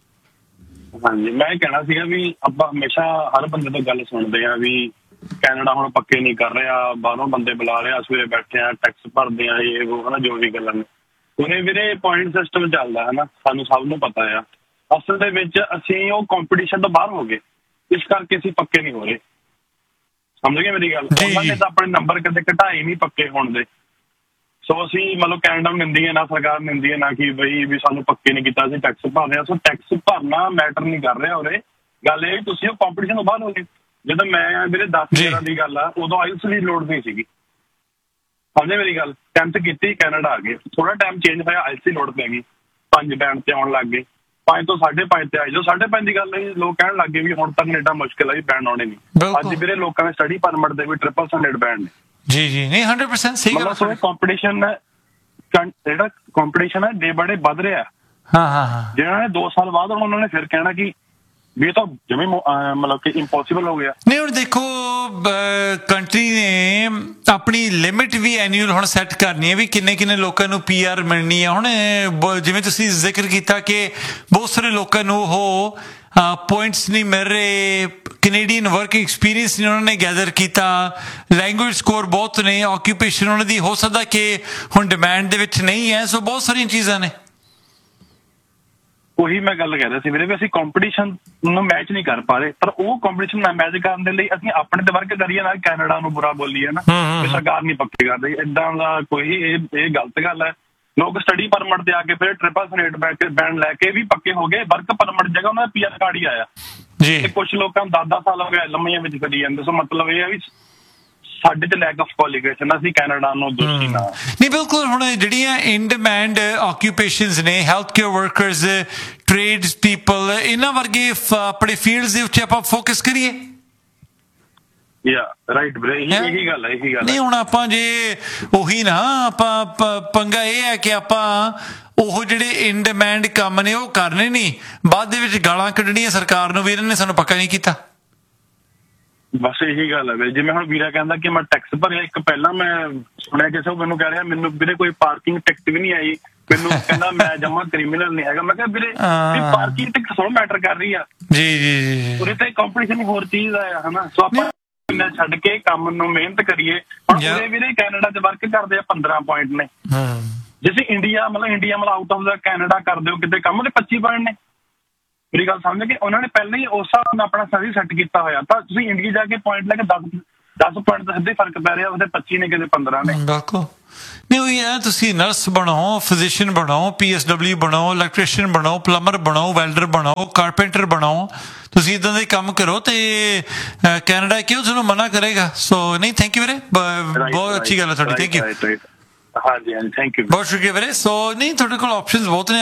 ਹਾਂਜੀ ਮੈਂ ਇਹ ਕਹਿਣਾ ਸੀਗਾ ਵੀ ਆਪਾਂ ਹਮੇਸ਼ਾ ਹਰ ਬੰਦੇ ਤੋਂ ਗੱਲ ਸੁਣਦੇ ਆ ਵੀ ਕੈਨੇਡਾ ਹੁਣ ਪੱਕੇ ਨਹੀਂ ਕਰ ਰਿਹਾ, ਬਾਹਰੋਂ ਬੰਦੇ ਬੁਲਾ ਰਿਹਾ, ਸਵੇਰੇ ਬੈਠੇ ਆ, ਟੈਕਸ ਭਰਦੇ ਆ, ਇਹ ਉਹ ਹਨਾ ਜੋ ਵੀ ਗੱਲਾਂ ਨੇ। ਉਹਨੇ ਵੀਰੇ ਪੁਆਇੰਟ ਸਿਸਟਮ ਚੱਲਦਾ ਹਨਾ, ਸਾਨੂੰ ਸਭ ਨੂੰ ਪਤਾ ਆ। ਅਸਲ ਦੇ ਵਿੱਚ ਅਸੀਂ ਉਹ ਕੰਪੀਟੀਸ਼ਨ ਤੋਂ ਬਾਹਰ ਹੋ ਗਏ, ਇਸ ਕਰਕੇ ਅਸੀਂ ਪੱਕੇ ਨਹੀਂ ਹੋ ਰਹੇ। ਸਮਝ ਗਏ ਮੇਰੀ ਗੱਲ? ਉਹਨਾਂ ਨੇ ਤਾਂ ਆਪਣੇ ਨੰਬਰ ਕਦੇ ਘਟਾਏ ਨਹੀਂ ਪੱਕੇ ਹੋਣ ਦੇ। ਸੋ ਅਸੀਂ ਮਤਲਬ ਕੈਨੇਡਾ ਨੂੰ ਨਿੰਦੀ ਹੈ ਨਾ, ਸਰਕਾਰ ਨਿੰਦੀ ਹੈ ਨਾ ਕਿ ਬਈ ਵੀ ਸਾਨੂੰ ਪੱਕੇ ਨਹੀਂ ਕੀਤਾ, ਅਸੀਂ ਟੈਕਸ ਭਰ ਰਹੇ ਹਾਂ। ਸੋ ਟੈਕਸ ਭਰਨਾ ਮੈਟਰ ਨਹੀਂ ਕਰ ਰਿਹਾ ਉਰੇ। ਗੱਲ ਇਹ ਤੁਸੀਂ ਉਹ ਕੰਪੀਟੀਸ਼ਨ ਤੋਂ ਬਾਹਰ ਹੋ ਗਏ। ਜਦੋਂ ਮੈਂ ਮੇਰੇ ਦਸ ਗਿਆਰਾਂ ਦੀ ਗੱਲ ਆ, ਉਦੋਂ ਆਇਲਸ ਦੀ ਲੋੜ ਨਹੀਂ ਸੀਗੀ। ਸਮਝੇ ਮੇਰੀ ਗੱਲ? ਟੈਂਥ ਕੀਤੀ, ਕੈਨੇਡਾ ਆ ਗਏ, ਥੋੜਾ ਟਾਈਮ ਚੇਂਜ ਹੋਇਆ, ਆਇਲਸ ਦੀ ਲੋੜ ਪੈ ਗਈ, ਪੰਜ ਬੈਂਡ ਤੇ ਆਉਣ ਲੱਗ ਗਏ, ਪੰਜ ਤੋਂ ਸਾਢੇ ਪੰਜ ਤੇ ਆਏ। ਜੋ ਸਾਢੇ ਪੰਜ ਦੀ ਗੱਲ ਹੈ, ਲੋਕ ਕਹਿਣ ਲੱਗ ਗਏ ਵੀ ਹੁਣ ਤਾਂ ਕੈਨੇਡਾ ਮੁਸ਼ਕਿਲ ਹੈ ਵੀ ਬੈਂਡ ਆਉਣੇ ਨਹੀਂ। ਅੱਜ ਵੀਰੇ ਲੋਕਾਂ ਦੇ ਸਟੱਡੀ ਪਰਮਿਟ ਦੇ ਵੀ ਟ੍ਰਿਪਲ ਹੰਡਰਡ ਬੈਂਡ ਨੇ। ਜੀ ਜੀ ਨਹੀਂ ਹੰਡਰਡ ਪਰਸੈਂਟ ਸਹੀ ਗੱਲ। ਮਤਲਬ ਕੰਪੀਟੀਸ਼ਨ ਜਿਹੜਾ ਕੰਪੀਟੀਸ਼ਨ ਹੈ ਡੇ ਬਾਏ ਡੇ ਵੱਧ ਰਿਹਾ। ਹਾਂ ਹਾਂ ਹਾਂ। ਜਿਹਨਾਂ ਨੇ ਦੋ ਸਾਲ ਬਾਅਦ ਉਹਨਾਂ ਨੇ ਫਿਰ ਕਹਿਣਾ ਕਿ ਵੀ ਇਹ ਤਾਂ ਜਿਵੇਂ ਮਤਲਬ ਕਿ ਇੰਪੋਸੀਬਲ ਹੋ ਗਿਆ। ਨਹੀਂ ਹੁਣ ਦੇਖੋ ਕੰਟਰੀ ਨੇ ਆਪਣੀ ਲਿਮਿਟ ਵੀ ਐਨੂਅਲ ਹੁਣ ਸੈੱਟ ਕਰਨੀ ਹੈ ਵੀ ਕਿੰਨੇ ਕਿੰਨੇ ਲੋਕਾਂ ਨੂੰ ਪੀ ਆਰ ਮਿਲਣੀ ਹੈ। ਹੁਣ ਜਿਵੇਂ ਤੁਸੀਂ ਜ਼ਿਕਰ ਕੀਤਾ ਕਿ ਬਹੁਤ ਸਾਰੇ ਲੋਕਾਂ ਨੂੰ ਉਹ ਪੁਆਇੰਟਸ ਨਹੀਂ ਮਿਲ ਰਹੇ, ਕੈਨੇਡੀਅਨ ਵਰਕ ਐਕਸਪੀਰੀਅੰਸ ਨਹੀਂ ਉਹਨਾਂ ਨੇ ਗੈਦਰ ਕੀਤਾ, ਲੈਂਗੁਏਜ ਸਕੋਰ ਬਹੁਤ ਨੇ, ਆਕਿਊਪੇਸ਼ਨ ਉਹਨਾਂ ਦੀ ਹੋ ਸਕਦਾ ਕਿ ਹੁਣ ਡਿਮਾਂਡ ਦੇ ਵਿੱਚ ਨਹੀਂ ਹੈ। ਸੋ ਬਹੁਤ ਸਾਰੀਆਂ ਚੀਜ਼ਾਂ ਨੇ। ਉਹੀ ਮੈਂ ਗੱਲ ਕਹਿ ਰਿਹਾ ਸੀ ਵੀਰੇ ਵੀ ਅਸੀਂ ਕੰਪੀਟੀਸ਼ਨ ਨੂੰ ਮੈਚ ਨਹੀਂ ਕਰ ਪਾ ਰਹੇ, ਪਰ ਉਹ ਕੰਪੀਟੀਸ਼ਨ ਨਾਲ ਮੈਚ ਕਰਨ ਦੇ ਲਈ ਅਸੀਂ ਆਪਣੇ ਤੇ ਵਰਕ ਕਰੀਏ ਨਾ, ਕੈਨੇਡਾ ਨੂੰ ਬੁਰਾ ਬੋਲੀਏ ਨਾ, ਸਰਕਾਰ ਨਹੀਂ ਪੱਕੇ ਕਰ ਰਹੀ। ਏਦਾਂ ਦਾ ਕੋਈ ਇਹ ਇਹ ਗਲਤ ਗੱਲ ਹੈ। ਲੋਕ ਸਟੱਡੀ ਪਰਮਿਟ ਤੇ ਆ ਕੇ ਫਿਰ ਟ੍ਰਿਪਲ ਹੰਡਰਡ ਬੈਂਡ ਲੈ ਕੇ ਵੀ ਪੱਕੇ ਹੋ ਗਏ, ਵਰਕ ਪਰਮਿਟ ਜਗ੍ਹਾ ਉਹਨਾਂ ਦਾ ਪੀ ਆਰ ਕਾਰਡ ਹੀ ਆਇਆ ਜੀ। ਕੁਛ ਲੋਕਾਂ ਨੂੰ ਦਸ ਦਸ ਸਾਲ ਹੋ ਗਏ ਲੰਮੀਆਂ ਵਿੱਚ ਕਰੀ ਜਾਂਦੇ। ਸੋ ਮਤਲਬ ਇਹ ਹੈ ਵੀ ਸਾਡੇ ਚ ਲੈਕ ਆਫ ਕੁਆਲੀਫਿਕੇਸ਼ਨ, ਅਸੀਂ ਕੈਨੇਡਾ ਨੂੰ ਦੋਸ਼ੀ ਨਾ। ਨਹੀਂ ਬਿਲਕੁਲ। ਹੁਣ ਜਿਹੜੀਆਂ ਇਨ ਡਿਮਾਂਡ ਆਕਿਊਪੇਸ਼ਨਸ ਨੇ, health care workers, trades people, ਇਹਨਾਂ ਵਰਗੇ ਆਪਣੇ ਫੀਲਡਸ ਦੇ ਉੱਤੇ ਆਪਾਂ ਫੋਕਸ ਕਰੀਏ। ਯਾ ਰਾਈਟ ਵੀਰੇ, ਇਹੀ ਗੱਲ ਹੈ ਇਹੀ ਗੱਲ। ਨਹੀਂ ਹੁਣ ਆਪਾਂ ਜੇ ਉਹੀ ਨਾ ਆਪਾਂ ਪੰਗਾ ਇਹ ਹੈ ਕਿ ਆਪਾਂ ਉਹ ਜਿਹੜੇ ਇਨ ਡਿਮਾਂਡ ਕੰਮ ਨੇ ਉਹ ਕਰਨੇ ਨਹੀਂ, ਬਾਅਦ ਦੇ ਵਿੱਚ ਗਾਲਾਂ ਕੱਢਣੀਆਂ ਸਰਕਾਰ ਨੂੰ ਵੀ ਇਹਨਾਂ ਨੇ ਸਾਨੂੰ ਪੱਕਾ ਨਹੀਂ ਕੀਤਾ। ਬਸ ਇਹੀ ਗੱਲ ਹੈ। ਜਿਵੇਂ ਹੁਣ ਵੀਰਾ ਕਹਿੰਦਾ ਕਿ ਮੈਂ ਟੈਕਸ ਭਰਿਆ, ਇੱਕ ਪਹਿਲਾਂ ਮੈਂ ਸੁਣਿਆ ਕਿਸੇ ਨੂੰ ਮੈਨੂੰ ਕਹਿ ਰਿਹਾ ਮੈਨੂੰ ਵੀਰੇ ਕੋਈ ਪਾਰਕਿੰਗ ਟਿਕਟ ਵੀ ਨਹੀਂ ਆਈ, ਮੈਨੂੰ ਕਹਿੰਦਾ ਮੈਂ ਜਮਾ ਕ੍ਰਿਮੀਨਲ ਨਹੀਂ ਹੈਗਾ। ਮੈਂ ਕਿਹਾ ਵੀਰੇ ਪਾਰਕਿੰਗ ਟਿਕਟ ਸੋ ਮੈਟਰ ਕਰ ਰਹੀ ਆ ਜੀ ਜੀ। ਉਹਦੇ ਤੇ ਕੰਪੀਟੀਸ਼ਨ ਹੋਰ ਚੀਜ਼ ਆ ਹਨਾ। ਸੋ ਆਪਾਂ ਛੱਡ ਕੇ ਕੰਮ ਨੂੰ ਮਿਹਨਤ ਕਰੀਏ। ਹੁਣ ਪੂਰੇ ਵੀਰੇ ਕੈਨੇਡਾ ਚ ਵਰਕ ਕਰਦੇ ਆ ਪੰਦਰਾਂ ਪੁਆਇੰਟ ਨੇ, ਜਿਵੇਂ ਇੰਡੀਆ ਮਤਲਬ ਇੰਡੀਆ ਮਤਲਬ ਆਊਟ ਆਫ ਦਾ ਕੈਨੇਡਾ ਕਰਦੇ ਹੋ ਕਿਤੇ ਕੰਮ ਦੇ ਪੱਚੀ ਪੁਆਇੰਟ ਨੇ। ਮੇਰੀ ਗੱਲ ਸਮਝ ਕੇ ਉਹਨਾਂ ਨੇ ਪਹਿਲਾਂ ਹੀ ਉਸ ਹਿਸਾਬ ਨਾਲ ਆਪਣਾ ਸਰਵਿਸ ਸੈੱਟ ਕੀਤਾ ਹੋਇਆ, ਤਾਂ ਤੁਸੀਂ ਇੰਡੀਆ ਜਾ ਕੇ ਪੁਆਇੰਟ ਲੈ ਕੇ ਦਸ ਦਸ ਪੁਆਇੰਟ ਦਾ ਸਿੱਧੇ ਫਰਕ ਪੈ ਰਿਹਾ, ਉਹਦੇ ਪੱਚੀ ਨੇ ਕਿਤੇ ਪੰਦਰਾਂ ਨੇ। ਬਿਲਕੁਲ ਨਹੀਂ ਉਹੀ ਹੈ, ਤੁਸੀਂ ਨਰਸ ਬਣੋ, ਫਿਜ਼ੀਸ਼ੀਅਨ ਬਣੋ, ਪੀ ਐਸ ਡਬਲਿਊ ਬਣੋ, ਇਲੈਕਟ੍ਰੀਸ਼ੀਅਨ ਬਣੋ, ਪਲੰਬਰ ਬਣੋ, ਵੈਲਡਰ ਬਣੋ, ਕਾਰਪੈਂਟਰ ਬਣੋ, ਤੁਸੀਂ ਇੱਦਾਂ ਦੇ ਕੰਮ ਕਰੋ ਤੇ ਕੈਨੇਡਾ ਕਿਉਂ ਤੁਹਾਨੂੰ ਮਨਾ ਕਰੇਗਾ। ਸੋ ਨਹੀਂ, ਥੈਂਕ ਯੂ ਵੀਰੇ, ਬਹੁਤ ਅੱਛੀ ਗੱਲ ਹੈ ਤੁਹਾਡੀ, ਥੈਂਕ ਯੂ। ਹਾਂਜੀ ਹਾਂਜੀ, ਥੈਂਕ ਯੂ, ਬਹੁਤ ਸ਼ੁਕਰੀਆ ਵੀਰੇ। ਸੋ ਨਹੀਂ, ਤੁਹਾਡੇ ਕੋਲ ਆਪਸ਼ਨਸ ਬਹੁਤ ਨੇ।